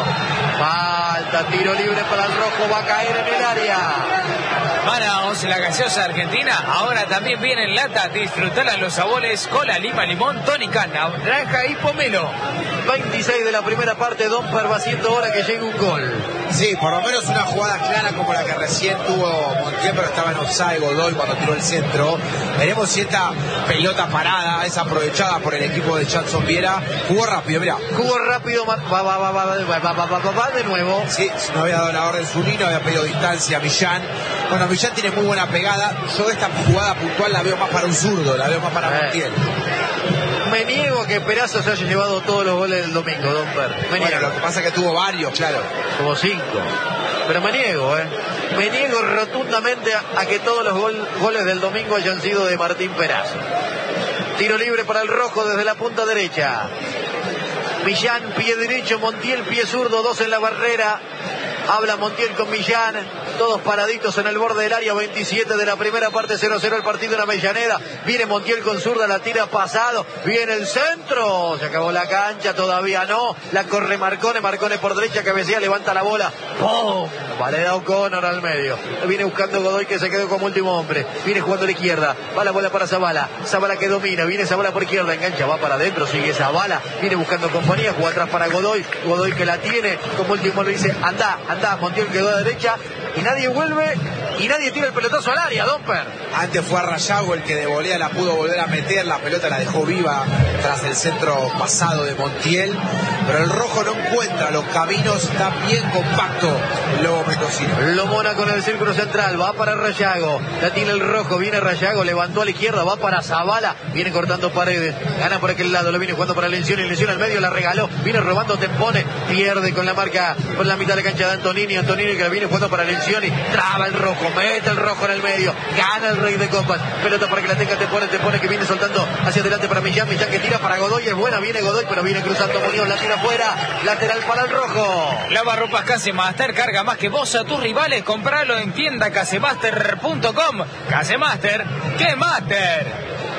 falta, tiro libre para el rojo, va a caer en el área. Manaos, la gaseosa argentina, ahora también viene en lata. Disfrutala los sabores cola, lima, limón, tonicana, naranja y pomelo. veintiséis de la primera parte, Domper va haciendo hora que llegue un gol. Sí, por lo menos una jugada clara como la que recién tuvo Montiel, pero estaba en offside Godoy cuando tiró el centro. Veremos si esta pelota parada es aprovechada por el equipo de Jackson Viera. Jugó rápido, mira. Jugó rápido, va, va, va, va, va, va, va, va, va de nuevo. Sí, no había dado la orden Zunino, había pedido distancia a Millán. Bueno, Millán tiene muy buena pegada. Yo esta jugada puntual la veo más para un zurdo, la veo más para eh. Montiel. Me niego a que Perazo se haya llevado todos los goles del domingo, Domper. Me bueno, niego. Lo que pasa es que tuvo varios, claro. Como cinco. Pero me niego, ¿eh? Me niego rotundamente a, a que todos los gol, goles del domingo hayan sido de Martín Perazo. Tiro libre para el rojo desde la punta derecha. Millán, pie derecho, Montiel, pie zurdo, dos en la barrera. Habla Montiel con Millán, todos paraditos en el borde del área, veintisiete de la primera parte, cero cero el partido en Avellaneda. Viene Montiel con zurda, la tira pasado, viene el centro, se acabó la cancha, todavía no, la corre Marcone, Marcone por derecha, cabecea, levanta la bola, ¡pum! Vale, da O'Connor al medio, viene buscando Godoy que se quedó como último hombre, viene jugando a la izquierda, va la bola para Zavala, Zavala que domina, viene Zavala por izquierda, engancha, va para adentro, sigue Zavala, viene buscando compañía, juega atrás para Godoy, Godoy que la tiene, como último le dice, anda, anda, Montiel quedó a derecha, y nadie vuelve, y nadie tira el pelotazo al área, Domper. Antes fue a Rayago el que de volea la pudo volver a meter, la pelota la dejó viva tras el centro pasado de Montiel, pero el rojo no encuentra los caminos, está bien compacto el Lobo Mendocino. Lo Mona con el círculo central, va para Rayago, la tiene el rojo, viene Rayago, levantó a la izquierda, va para Zavala, viene cortando paredes, gana por aquel lado, lo viene jugando para Lencioni, Lencioni al medio, la regaló, viene robando Tempone, pierde con la marca por la mitad de la cancha de Antonini, Antonini que la viene jugando para Lencioni, traba el rojo, mete el rojo en el medio, gana el Rey de Copas, pelota para que la tenga Tempone, Tempone que viene soltando hacia adelante para Millán, Millán que tira para Godoy, es buena, viene Godoy, pero viene cruzando Muñoz, la tira afuera, lateral para el rojo. Lavarropas Casemaster, carga más que vos a tus rivales, compralo en tienda casemaster punto com. Casemaster, ¡qué master!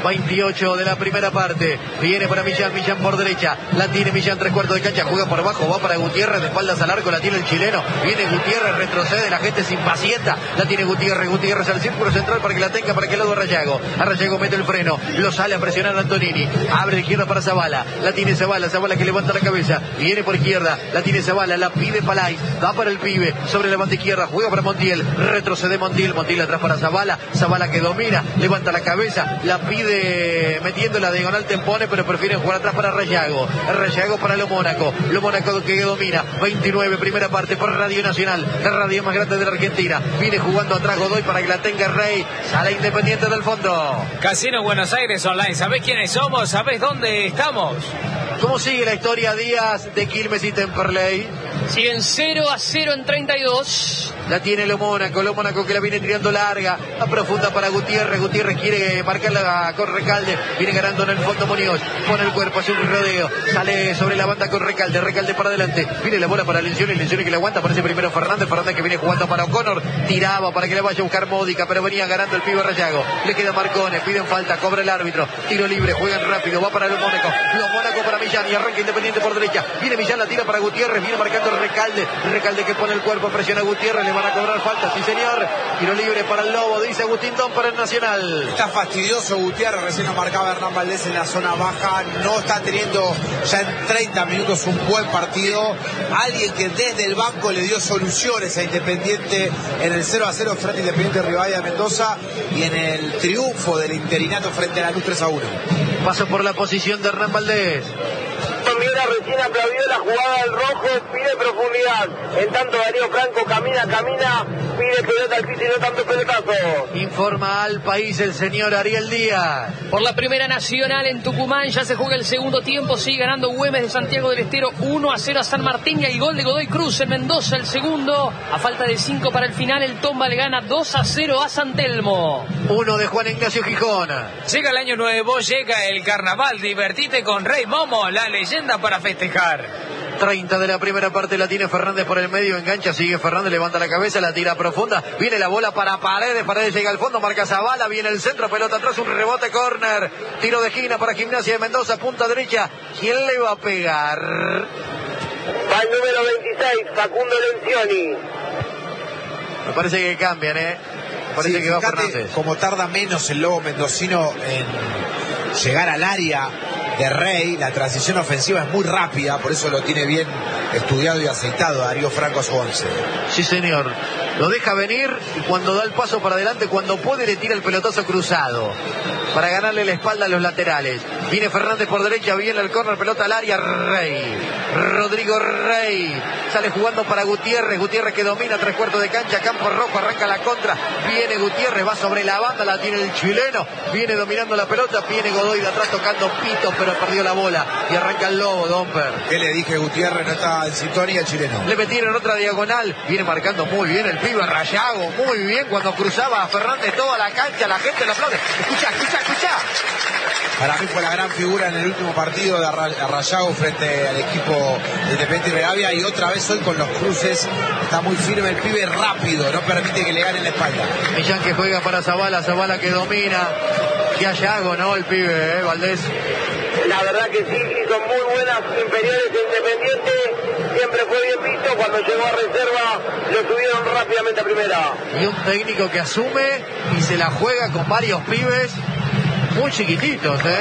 veintiocho de la primera parte. Viene para Millán, Millán por derecha. La tiene Millán, tres cuartos de cancha. Juega por abajo, va para Gutiérrez, de espaldas al arco. La tiene el chileno. Viene Gutiérrez, retrocede. La gente se impacienta. La tiene Gutiérrez. Gutiérrez al círculo central para que la tenga para que el lado Rayago. A Rayago mete el freno. Lo sale a presionar a Antonini. Abre de izquierda para Zavala. La tiene Zavala. Zavala que levanta la cabeza. Viene por izquierda. La tiene Zavala. La pide Palay. Va para el pibe. Sobre la banda izquierda. Juega para Montiel. Retrocede Montiel. Montiel atrás para Zavala. Zavala que domina. Levanta la cabeza. La pide metiendo la diagonal Tempone, pero prefieren jugar atrás para Rayago. Rayago para Lo Mónaco. Lo Mónaco que domina. veintinueve, primera parte por Radio Nacional. La radio más grande de la Argentina. Viene jugando atrás Godoy para que la tenga Rey. Sale Independiente del fondo. Casino Buenos Aires Online. ¿Sabés quiénes somos? ¿Sabés dónde estamos? ¿Cómo sigue la historia, Díaz, de Quilmes y Temperley? Siguen cero a cero en treinta y dos. La tiene Lo Mónaco, Lo Mónaco que la viene tirando larga, a profunda para Gutiérrez. Gutiérrez quiere marcarla con Recalde, viene ganando en el fondo Muñoz, pone el cuerpo, hace un rodeo, sale sobre la banda con Recalde, Recalde para adelante, viene la bola para Lencioni, Lencioni que la aguanta, aparece primero Fernández, Fernández que viene jugando para O'Connor, tiraba para que la vaya a buscar Módica, pero venía ganando el pibe Rayago, le queda Marcone, piden falta, cobra el árbitro, tiro libre, juegan rápido, va para Lo Mónaco, Lo Mónaco para Millán y arranca Independiente por derecha, viene Millán, la tira para Gutiérrez, viene marcando Recalde, Recalde que pone el cuerpo, presiona a Gutiérrez, le van a cobrar falta, sí señor, tiro libre para el Lobo, dice Agustín Don para el Nacional. Está fastidioso Gutiérrez, recién lo marcaba Hernán Valdés en la zona baja, no está teniendo ya en treinta minutos un buen partido, alguien que desde el banco le dio soluciones a Independiente en el cero a cero frente a Independiente Rivadavia de Mendoza y en el triunfo del interinato frente a la Luz tres a uno. Paso por la posición de Hernán Valdés. Mira, recién aplaudió la jugada del rojo, pide profundidad. En tanto Darío Franco camina, camina, pide pelota al piso y no tanto pelotazo. Informa al país el señor Ariel Díaz. Por la Primera Nacional en Tucumán ya se juega el segundo tiempo, sigue ganando Güemes de Santiago del Estero uno a cero a San Martín y el gol de Godoy Cruz en Mendoza el segundo. A falta de cinco para el final, el Tomba le gana dos a cero a San Telmo. Uno de Juan Ignacio Gijón. Llega el año nuevo, llega el carnaval, divertite con Rey Momo, la leyenda para festejar. treinta de la primera parte la tiene Fernández por el medio, engancha, sigue Fernández, levanta la cabeza, la tira profunda, viene la bola para Paredes, Paredes llega al fondo, marca Zavala, viene el centro, pelota atrás, un rebote, córner, tiro de esquina para Gimnasia de Mendoza, punta derecha, ¿quién le va a pegar? Va el número veintiséis, Facundo Lencioni. Me parece que cambian, ¿eh? Me parece Sí, que va fíjate Fernández. como tarda menos el Lobo mendocino en llegar al área de Rey, la transición ofensiva es muy rápida, por eso lo tiene bien estudiado y aceitado Darío Franco a su once. Sí señor, lo deja venir y cuando da el paso para adelante, cuando puede le tira el pelotazo cruzado para ganarle la espalda a los laterales. Viene Fernández por derecha, viene el córner, pelota al área, Rey, Rodrigo Rey, sale jugando para Gutiérrez, Gutiérrez que domina tres cuartos de cancha, campo rojo, arranca la contra, viene Gutiérrez, va sobre la banda, la tiene el chileno, viene dominando la pelota, viene Godoy de atrás tocando pito, pero perdió la bola y arranca el Lobo, Domper. ¿Qué le dije? Gutiérrez no está en sintonía, el chileno. Le metieron otra diagonal, viene marcando muy bien el pibe Rayago, muy bien cuando cruzaba a Fernández toda la cancha, la gente lo aplaude. Escucha, escucha, escucha. Para mí fue la gran figura en el último partido de Rayago frente al equipo de Independiente Rivadavia y otra vez hoy con los cruces está muy firme el pibe, rápido, no permite que le gane la espalda. Millán que juega para Zavala, Zavala que domina. Que Rayago, ¿no? El pibe, ¿eh, Valdés? La verdad que sí, hizo muy buenas inferiores de Independiente, siempre fue bien visto, cuando llegó a reserva lo subieron rápidamente a primera. Y un técnico que asume y se la juega con varios pibes muy chiquititos, ¿eh?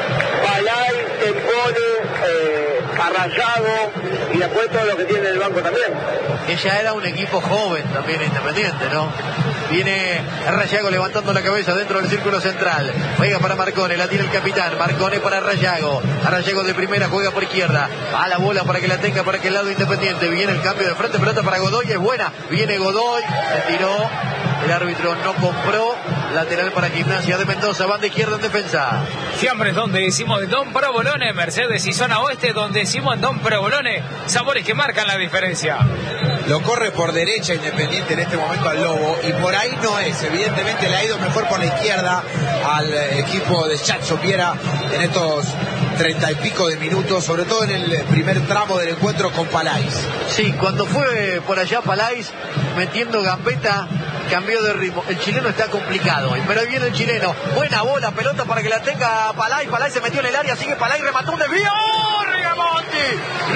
Palay, Tempone, eh, Rayago y después todo lo que tiene el banco también. Ella era un equipo joven también Independiente, ¿no? Viene Rayago levantando la cabeza dentro del círculo central. Juega para Marcone, la tiene el capitán. Marcone para Rayago. A Rayago de primera juega por izquierda. A la bola para que la tenga para aquel lado Independiente. Viene el cambio de frente, pelota para Godoy, es buena. Viene Godoy, se tiró. El árbitro no compró. Lateral para Gimnasia de Mendoza, banda izquierda en defensa. Fiambres donde decimos de Don Provolone, Mercedes y zona oeste donde decimos Don Provolone, sabores que marcan la diferencia. Lo corre por derecha Independiente en este momento al Lobo y por ahí no es, evidentemente le ha ido mejor por la izquierda al equipo de Chacho Piera en estos treinta y pico de minutos, sobre todo en el primer tramo del encuentro con Palais. Sí, cuando fue por allá Palais metiendo gambeta, cambió de ritmo. El chileno está complicado hoy, pero ahí viene el chileno. Buena bola, pelota para que la tenga Palay. Palay se metió en el área, sigue Palay, remató un desvío. Rigamonti,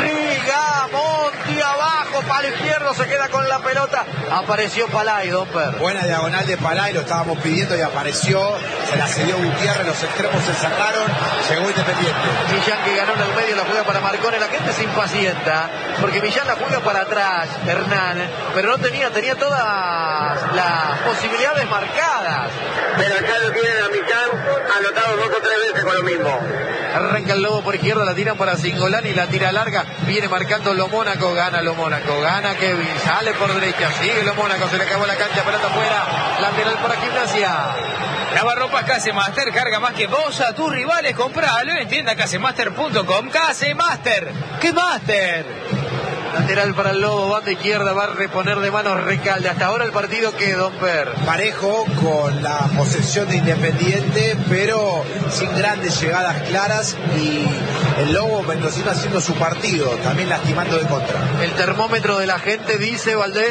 Rigamonti abajo, para el izquierdo, se queda con la pelota. Apareció Palay, Don Per. Buena diagonal de Palay, lo estábamos pidiendo y apareció. Se la cedió Gutiérrez, los extremos se sacaron, llegó Independiente. Millán, que ganó en el medio, la juega para Marcone. La gente se impacienta porque Millán la juega para atrás, Hernán, pero no tenía, tenía todas las posibilidades marcadas. Pero ya lo tienen a Millán, anotado dos o tres veces con lo mismo. Arranca el Lobo por izquierda, la tiran para Cingolani, la tira larga, viene marcando Lo Mónaco, gana Lo Mónaco, gana Kevin, sale por derecha, sigue Lo Mónaco, se le acabó la cancha, pelota afuera, lateral para Gimnasia. Lavarropas Casemaster, carga más que vos a tus rivales, compralo en tienda casemaster punto com. Casemaster, ¿qué Master? Lateral para el Lobo, banda izquierda, va a reponer de manos Recalde. Hasta ahora el partido que Don Per. Parejo con la posesión de Independiente, pero sin grandes llegadas claras, y el Lobo mendocino haciendo su partido, también lastimando de contra. El termómetro de la gente dice, Valdés.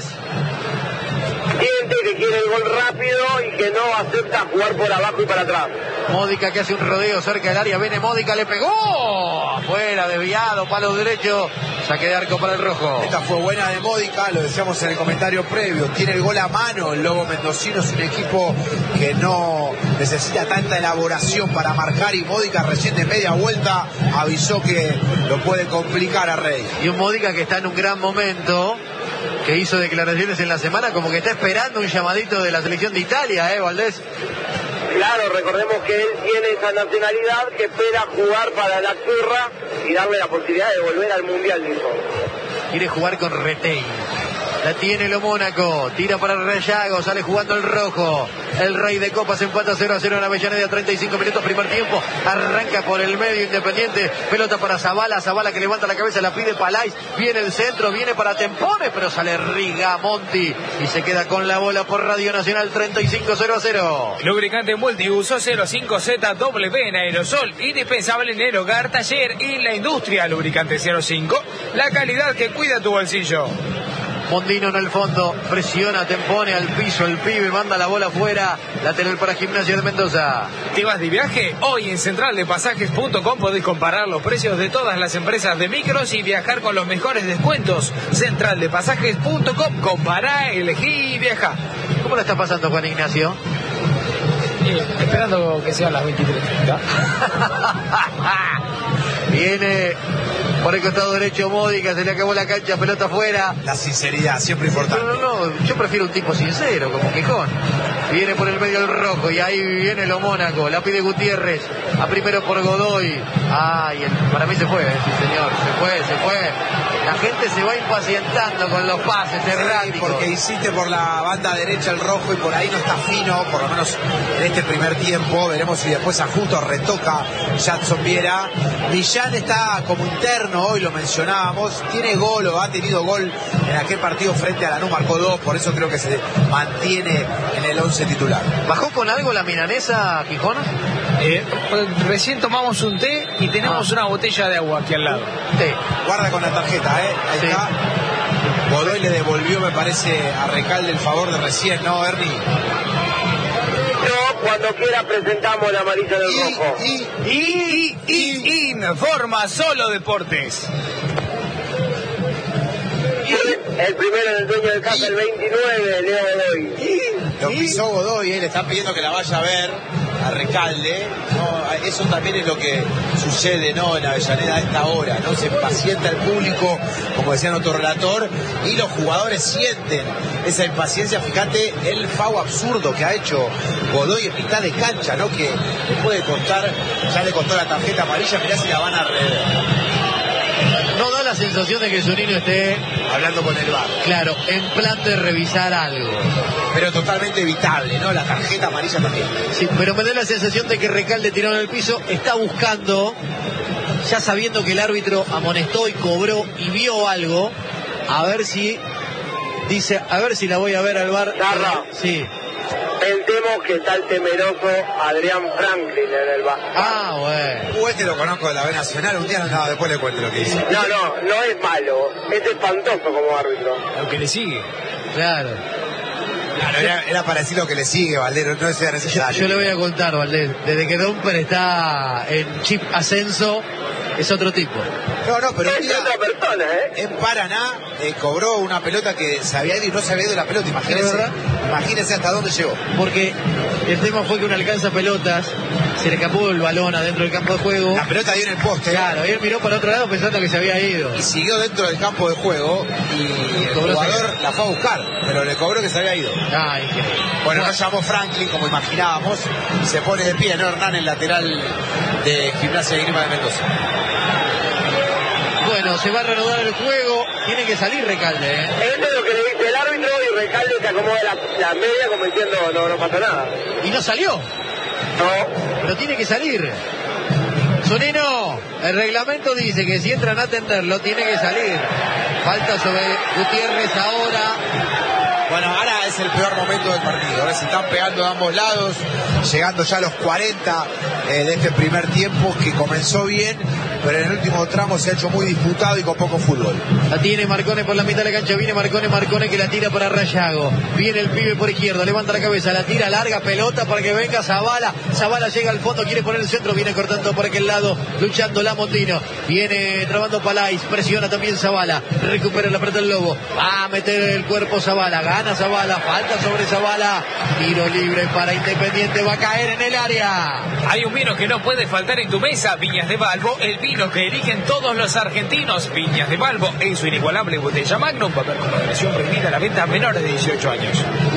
Gente que quiere el gol rápido y que no acepta jugar por abajo y para atrás. Módica, que hace un rodeo cerca del área, viene Módica, le pegó, afuera, desviado, palo derecho, saque de arco para el rojo. Esta fue buena de Módica, lo decíamos en el comentario previo, tiene el gol a mano. El Lobo mendocino es un equipo que no necesita tanta elaboración para marcar, y Módica recién de media vuelta avisó que lo puede complicar a Rey. Y un Módica que está en un gran momento, que hizo declaraciones en la semana como que está esperando un llamadito de la selección de Italia, ¿eh, Valdés? Claro, recordemos que él tiene esa nacionalidad, que espera jugar para la Turra y darle la posibilidad de volver al Mundial, dijo. Quiere jugar con Retey. La tiene Lo Mónaco, tira para Rayago, sale jugando el rojo. El Rey de Copas empata cero a cero en Avellaneda, treinta y cinco minutos, primer tiempo. Arranca por el medio Independiente, pelota para Zavala, Zavala que levanta la cabeza, la pide Palay. Viene el centro, viene para Tempone, pero sale Rigamonti y se queda con la bola por Radio Nacional, treinta y cinco cero a cero. Lubricante multiuso cero cinco Z W en aerosol, indispensable en el hogar, taller y la industria. Lubricante cero cinco, la calidad que cuida tu bolsillo. Mondino en el fondo, presiona, Tempone al piso, el pibe manda la bola afuera, lateral para Gimnasia de Mendoza. ¿Te vas de viaje? Hoy en central de pasajes punto com podés comparar los precios de todas las empresas de micros y viajar con los mejores descuentos. central de pasajes punto com, compará, elegí y viaja. ¿Cómo la está pasando, Juan Ignacio? Eh, esperando que sean las veintitrés treinta. Viene por el costado derecho Módica, se le acabó la cancha, pelota afuera. La sinceridad, siempre importante. No, no, no, yo prefiero un tipo sincero, como Quijón. Viene por el medio el rojo y ahí viene Lo Mónaco, la pide Gutiérrez, a primero por Godoy. Ay, el, para mí se fue, eh, sí señor, se fue, se fue. La gente se va impacientando con los pases erráticos. Porque hiciste por la banda derecha el rojo y por ahí no está fino, por lo menos en este primer tiempo. Veremos si después ajusta o retoca Jackson Viera. Millán está como interno, hoy lo mencionábamos, tiene gol o ha tenido gol en aquel partido frente a Lanús, marcó dos, por eso creo que se mantiene en el once titular. ¿Bajó con algo la milanesa, Quijón? Eh, recién tomamos un té y tenemos ah. una botella de agua aquí al lado. Té. Guarda con la tarjeta, ¿eh? Ahí sí. Está. Godoy le devolvió, me parece, a Recalde el favor de recién, ¿no, Ernie? No, cuando quiera presentamos la amarilla del y, rojo. Y, y, y, y, informa Solo Deportes. El primero en el dueño de casa, el veintinueve, Leo Godoy. Lo pisó Godoy, ¿eh? Le están pidiendo que la vaya a ver a Recalde. No, eso también es lo que sucede, ¿no? En Avellaneda a esta hora, ¿no? Se impacienta el público, como decía nuestro relator, y los jugadores sienten esa impaciencia. Fíjate el foul absurdo que ha hecho Godoy en mitad de cancha, ¿no? Que le puede costar, ya le costó la tarjeta amarilla, mirá si la van a rever. No da la sensación de que Zunino esté hablando con el V A R. Claro, en plan de revisar algo. Pero totalmente evitable, ¿no? La tarjeta amarilla también. Sí, pero me da la sensación de que Recalde tirado en el piso está buscando, ya sabiendo que el árbitro amonestó y cobró y vio algo, a ver si dice, a ver si la voy a ver al V A R. Narra. Sí. Pensemos que está el temeroso Adrián Franklin en el V A R. Ah, bueno. Uh, este lo conozco de la B Nacional, un día no, no, después le cuento lo que dice. No, no, no es malo, es espantoso como árbitro. Lo que le sigue. Claro. Claro, era, era para decir lo que le sigue, Valdés, no es necesario. Yo, yo le voy a contar, Valdés, desde que Dumper está en chip ascenso, es otro tipo. No, no, pero un Es día otra persona, ¿eh? en Paraná eh, cobró una pelota que se había ido y no se había ido la pelota, imagínese, ¿Es verdad? imagínese hasta dónde llegó. Porque el tema fue que uno alcanza pelotas, se le escapó el balón adentro del campo de juego. La pelota dio en el poste. Claro, y él miró para otro lado pensando que se había ido. Y siguió dentro del campo de juego y el Cobró jugador ese- la fue a buscar, pero le cobró que se había ido. Ah, increíble. Bueno, no llamó Franklin como imaginábamos, se pone de pie, ¿no? Hernán, el lateral de Gimnasia de Grima de Mendoza. Bueno, se va a reanudar el juego, tiene que salir Recalde, ¿eh? Esto es lo que le dice el árbitro y Recalde se acomoda la, la media como diciendo no, no pasa nada. Y no salió, No. pero tiene que salir. Sonino, el reglamento dice que si entran a atenderlo, tiene que salir. Falta sobre Gutiérrez ahora. Bueno, ahora es el peor momento del partido, ahora se están pegando de ambos lados, llegando ya a los cuarenta eh, de este primer tiempo que comenzó bien, pero en el último tramo se ha hecho muy disputado y con poco fútbol. La tiene Marcone por la mitad de la cancha, viene Marcone, Marcone que la tira para Rayago. Viene el pibe por izquierda, levanta la cabeza, la tira larga, pelota para que venga Zavala. Zavala llega al fondo, quiere poner el centro, viene cortando por aquel lado, luchando Lamondino. Viene trabando Palais, presiona también Zavala, recupera la pelota del Lobo. Va a meter el cuerpo Zavala, gana Zavala, falta sobre Zavala. Tiro libre para Independiente, va a caer en el área. Hay un vino que no puede faltar en tu mesa, Viñas de Balbo, el vino que eligen todos los argentinos. Viñas de Balbo en su inigualable botella Magnum, papel con moderación prohibida a la venta a menores de dieciocho años.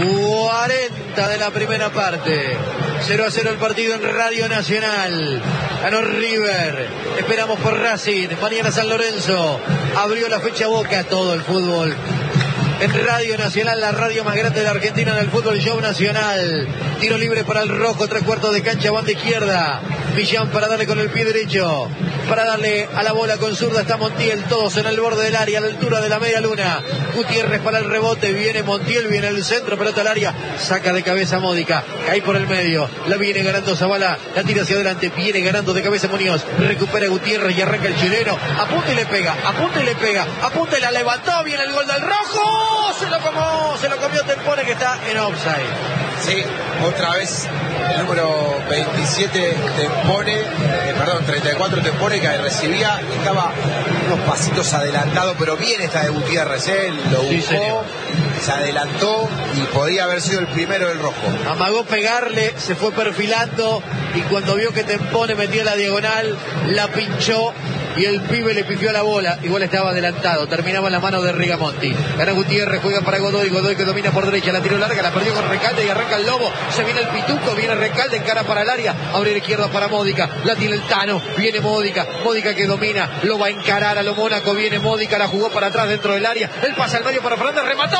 cuarenta de la primera parte, cero a cero el partido en Radio Nacional. Ganó River, esperamos por Racing, mañana San Lorenzo. Abrió la fecha Boca, todo el fútbol en Radio Nacional, la radio más grande de la Argentina en el fútbol, show nacional. Tiro libre para el rojo, tres cuartos de cancha, banda izquierda. Millán para darle con el pie derecho, para darle a la bola con zurda está Montiel, todos en el borde del área, a la altura de la media luna. Gutiérrez para el rebote, viene Montiel, viene el centro, pelota al área, saca de cabeza Módica, cae por el medio, la viene ganando Zavala, la tira hacia adelante, viene ganando de cabeza Muñoz, recupera Gutiérrez y arranca el chileno, apunta y le pega, apunta y le pega, apunta y la levantó, viene el gol del rojo, se lo comió, se lo comió Tempone que está en offside. Sí, otra vez el número veintisiete Tempone, eh, perdón, treinta y cuatro Tempone que recibía, estaba unos pasitos adelantado, pero bien esta de Gutiérrez, ¿eh? Lo Sí, buscó, señor. se adelantó y podía haber sido el primero del rojo. Amagó pegarle, se fue perfilando y cuando vio que Tempone metía la diagonal, la pinchó y el pibe le pifió la bola. Igual estaba adelantado, terminaba en la mano de Rigamonti. Gana Gutiérrez, juega para Godoy, Godoy que domina por derecha, la tiró larga, la perdió con Recalde y arranca el Lobo. Se viene el Pituco, viene Recalde, encara para el área, abre la izquierda para Módica, la tiene el Tano, viene Módica, Módica que domina, lo va a encarar a lo Mónaco, viene Módica, la jugó para atrás dentro del área, el pase al medio para Fernández, remató.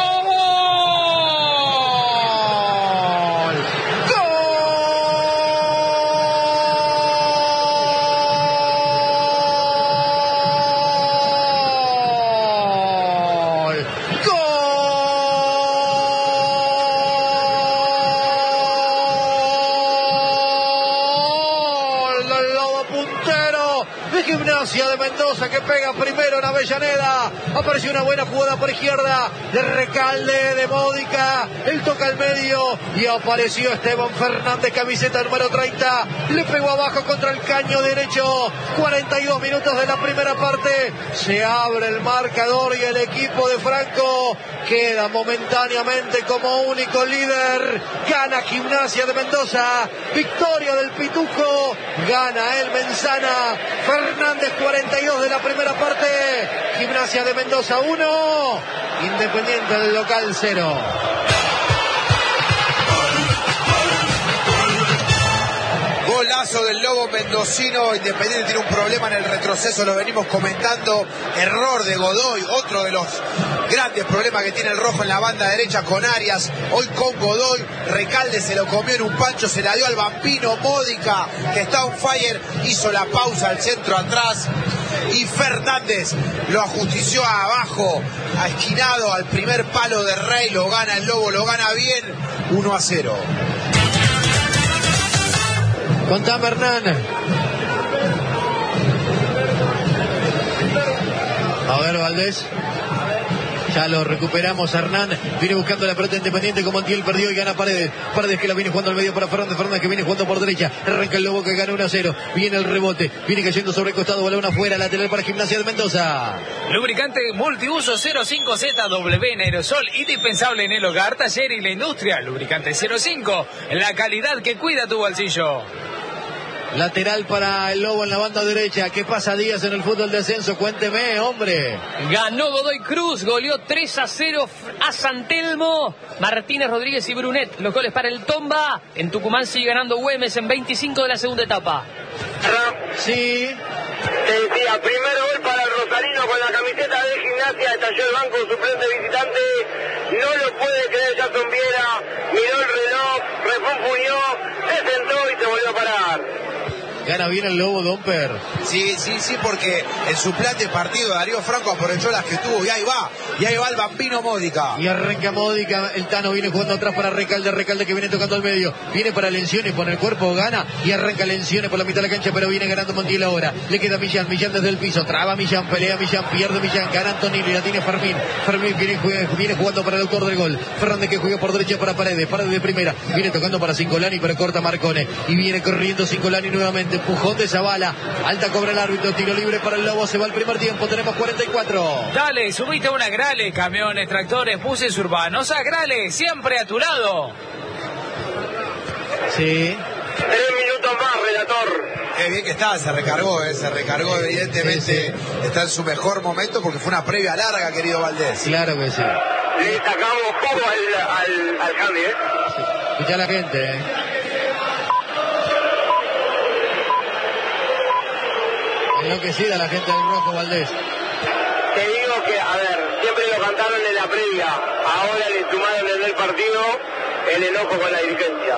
Gimnasia de Mendoza que pega primero en Avellaneda. Apareció una buena jugada por izquierda de Recalde, de Módica. Él toca al medio y apareció Esteban Fernández, camiseta número treinta. Le pegó abajo contra el caño derecho. cuarenta y dos minutos de la primera parte. Se abre el marcador y el equipo de Franco queda momentáneamente como único líder. Gana Gimnasia de Mendoza. Victoria del Pituco. Gana el Menzana. Fernández cuarenta y dos de la primera parte. Gimnasia de Mendoza uno. Independiente del local cero. Golazo del Lobo mendocino. Independiente tiene un problema en el retroceso, lo venimos comentando. Error de Godoy, otro de los grandes problemas que tiene el rojo en la banda derecha con Arias. Hoy con Godoy, Recalde se lo comió en un pancho, se la dio al Bambino. Módica, que está on fire, hizo la pausa al centro atrás. Y Fernández lo ajustició abajo, a esquinado al primer palo de Rey. Lo gana el Lobo, lo gana bien, uno a cero. Contame, Hernán. A ver, Valdés. Ya lo recuperamos. Hernán viene buscando la pelota Independiente, como Montiel perdió y gana Paredes. Paredes que la viene jugando al medio para Fernández. Fernández que viene jugando por derecha. Arranca el Lobo que gana uno a cero. Viene el rebote. Viene cayendo sobre el costado. Balón afuera. Lateral para Gimnasia de Mendoza. Lubricante multiuso cero cinco Z W en aerosol. Indispensable en el hogar, taller y la industria. Lubricante cero cinco. La calidad que cuida tu bolsillo. Lateral para el Lobo en la banda derecha. ¿Qué pasa, Díaz, en el fútbol de ascenso? Cuénteme, hombre. Ganó Godoy Cruz, goleó tres a cero a San Telmo. Martínez, Rodríguez y Brunet, los goles para el Tomba. En Tucumán sigue ganando Güemes en veinticinco de la segunda etapa. Sí. Te decía, primer gol para el Rosarino con la camiseta de Gimnasia. Estalló el banco suplente visitante. No lo puede creer Jason Viera. Miró el reloj, refunfuñó, se sentó y se volvió a parar. Gana bien el Lobo, Domper. Sí, sí, sí, porque en su plan de partido Darío Franco aprovechó las que tuvo y ahí va, y ahí va el Bambino Módica. Y arranca Módica, el Tano viene jugando atrás para Recalde, Recalde que viene tocando al medio, viene para Lencioni, pone el cuerpo, gana y arranca Lencioni por la mitad de la cancha, pero viene ganando Montiel ahora. Le queda Millán, Millán desde el piso, traba Millán, pelea Millán, pierde Millán, gana Antonini, la tiene Fermín. Fermín viene, viene jugando para el autor del gol. Fernández que juega por derecha para Paredes, Paredes de primera, viene tocando para Cingolani, pero corta Marcone. Y viene corriendo Cingolani nuevamente, empujón de Zavala, alta cobra el árbitro, tiro libre para el Lobo, se va el primer tiempo, tenemos cuarenta y cuatro. Dale, subite a una Grale, camiones, tractores, buses urbanos, a Grale, siempre a tu lado. Sí. Tres minutos más, relator. Qué bien que está, se recargó, eh, se recargó evidentemente, sí, sí. Está en su mejor momento porque fue una previa larga, querido Valdés. Claro que sí. Le sacamos poco al, al, al Handy, ¿eh? Sí. Escucha a la gente, eh. Enloquecida la gente del Rojo, Valdés. Te digo que, a ver, siempre lo cantaron en la previa, ahora le sumaron desde el partido el enojo con la dirigencia.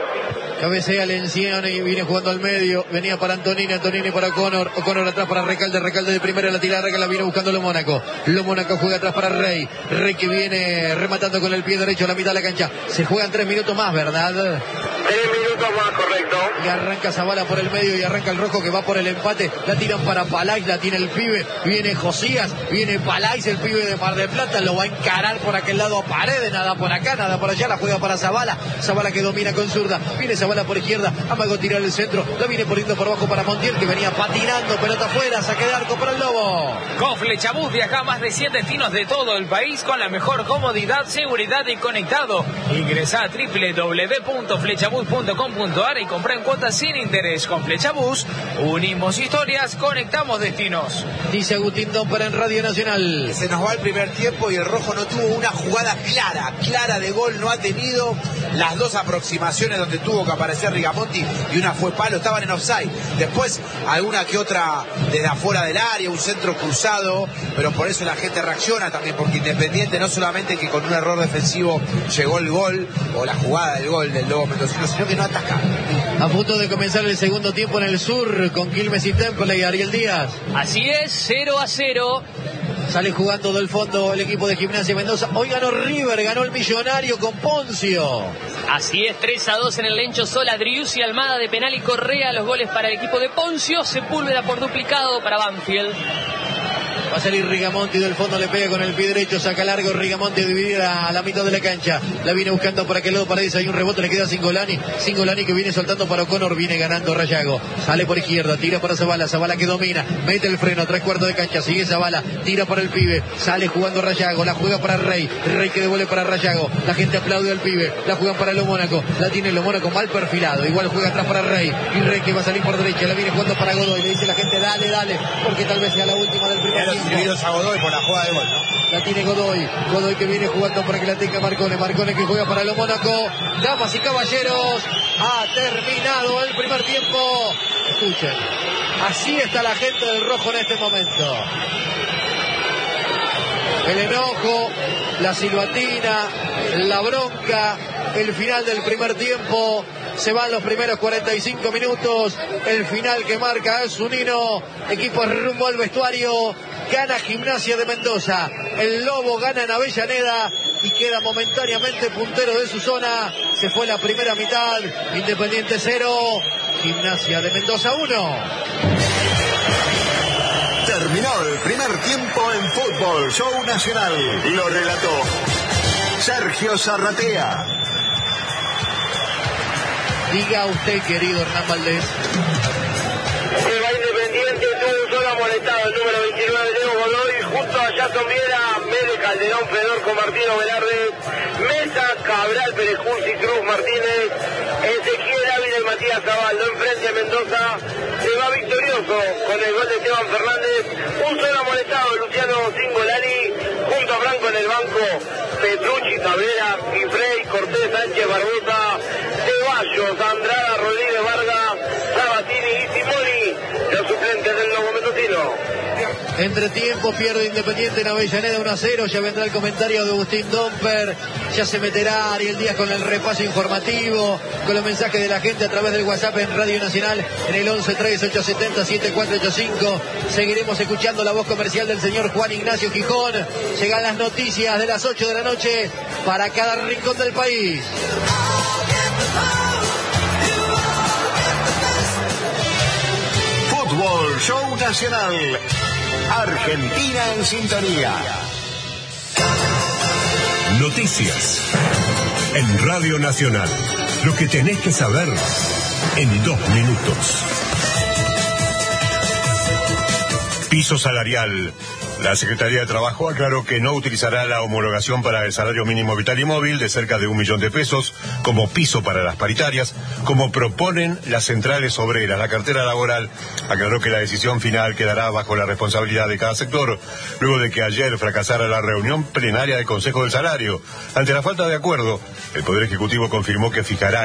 Cabecea Lencioni y viene jugando al medio. Venía para Antonini, Antonini para O'Connor. O'Connor atrás para Recalde, Recalde de primera, la tira que la viene buscando Lo Mónaco. Lo Mónaco juega atrás para Rey. Rey que viene rematando con el pie derecho a la mitad de la cancha. Se juegan tres minutos más, ¿verdad? Tres minutos más, correcto. Y arranca Zavala por el medio y arranca el Rojo que va por el empate. La tiran para Palais, la tiene el pibe. Viene Josías, viene Palais, el pibe de Mar del Plata. Lo va a encarar por aquel lado a Paredes. Nada por acá, nada por allá. La juega para Zavala. Zavala que domina con zurda. Viene Zavala por izquierda. Amago tirar el centro. La viene poniendo por abajo para Montiel que venía patinando. Pelota afuera. Saque de arco para el Lobo. Con Flechabús viaja a más de cien destinos de todo el país con la mejor comodidad, seguridad y conectado. Ingresa a doble u doble u doble u punto flechabús punto com punto a r y compra en cuotas sin interés. Con Flechabús unimos historias, conectamos destinos. Dice Agustín Domper en Radio Nacional. Se nos va el primer tiempo y el Rojo no tuvo una jugada clara, clara de gol, no ha tenido las dos aproximaciones donde tuvo que aparecer Rigamonti y una fue palo, estaban en offside. Después alguna que otra desde afuera del área, un centro cruzado, pero por eso la gente reacciona también, porque Independiente no solamente que con un error defensivo llegó el gol o la jugada del gol del Lobo Mendocino, sino que no ataca. A punto de comenzar el segundo tiempo en el sur con Quilmes y Temple y Ariel Díaz. Así es, cero a cero. Sale jugando del fondo el equipo de Gimnasia Mendoza. Hoy ganó River, ganó el Millonario con Poncio. Así es, tres a dos en el Lencho Sola. Driussi, Almada de penal y Correa. Los goles para el equipo de Poncio. Sepúlveda por duplicado para Banfield. Va a salir Rigamonti del fondo, le pega con el pie derecho, saca largo Rigamonti, dividida a la mitad de la cancha. La viene buscando por aquel lado Paredes, hay un rebote, le queda Cingolani. Cingolani que viene soltando para O'Connor, viene ganando Rayago. Sale por izquierda, tira para Zavala, Zavala que domina, mete el freno, tres cuartos de cancha, sigue Zavala, tira para el pibe, sale jugando Rayago, la juega para Rey, Rey que devuelve para Rayago. La gente aplaude al pibe, la juegan para Lo Mónaco, la tiene Lo Mónaco mal perfilado, igual juega atrás para Rey, y Rey que va a salir por derecha, la viene jugando para Godoy, le dice la gente dale, dale, porque tal vez sea la última del primer tiempo. A Godoy por la jugada de gol, ¿no? La tiene Godoy, Godoy que viene jugando para que la tenga Marcone, Marcone que juega para Lo Mónaco. Damas y caballeros, ha terminado el primer tiempo. Escuchen, así está la gente del Rojo en este momento. El enojo, la silbatina, la bronca, el final del primer tiempo. Se van los primeros cuarenta y cinco minutos. El final que marca es Zunino. Equipo rumbo al vestuario. Gana Gimnasia de Mendoza. El Lobo gana en Avellaneda y queda momentáneamente puntero de su zona. Se fue la primera mitad. Independiente cero. Gimnasia de Mendoza uno. Terminó el primer tiempo en Fútbol Show Nacional. Lo relató Sergio Zarratea. Diga usted, querido Hernán Valdés. Se va Independiente, tuvo un solo amonestado, el número veintinueve, Leo Godoy, junto a Jason Viera, Mede Calderón, Fedorco, Martino Velarde, Mesa, Cabral, Perejus y Cruz Martínez, Ezequiel Ávila y Matías Zabaldo. Enfrente Mendoza se va victorioso con el gol de Esteban Fernández, un solo amonestado, Luciano Cingolani, junto a Franco en el banco, Petrucci, Cabrera, Gifrey, Cortés, Sánchez, Barbosa, Ceballos, Andrada, Rodríguez, Vargas, Sabatini y Simoni, los suplentes del Lobo Mendocino. Entre tiempo pierde Independiente en Avellaneda uno a cero. Ya vendrá el comentario de Agustín Domper. Ya se meterá Ariel Díaz con el repaso informativo, con los mensajes de la gente a través del WhatsApp en Radio Nacional en el once tres ocho siete cero siete cuatro ocho cinco. Seguiremos escuchando la voz comercial del señor Juan Ignacio Gijón. Llegan las noticias de las ocho de la noche para cada rincón del país. Fútbol Show Nacional. Argentina en sintonía. Noticias en Radio Nacional. Lo que tenés que saber en dos minutos. Piso salarial. La Secretaría de Trabajo aclaró que no utilizará la homologación para el salario mínimo vital y móvil de cerca de un millón de pesos como piso para las paritarias, como proponen las centrales obreras. La cartera laboral aclaró que la decisión final quedará bajo la responsabilidad de cada sector, luego de que ayer fracasara la reunión plenaria del Consejo del Salario. Ante la falta de acuerdo, el Poder Ejecutivo confirmó que fijará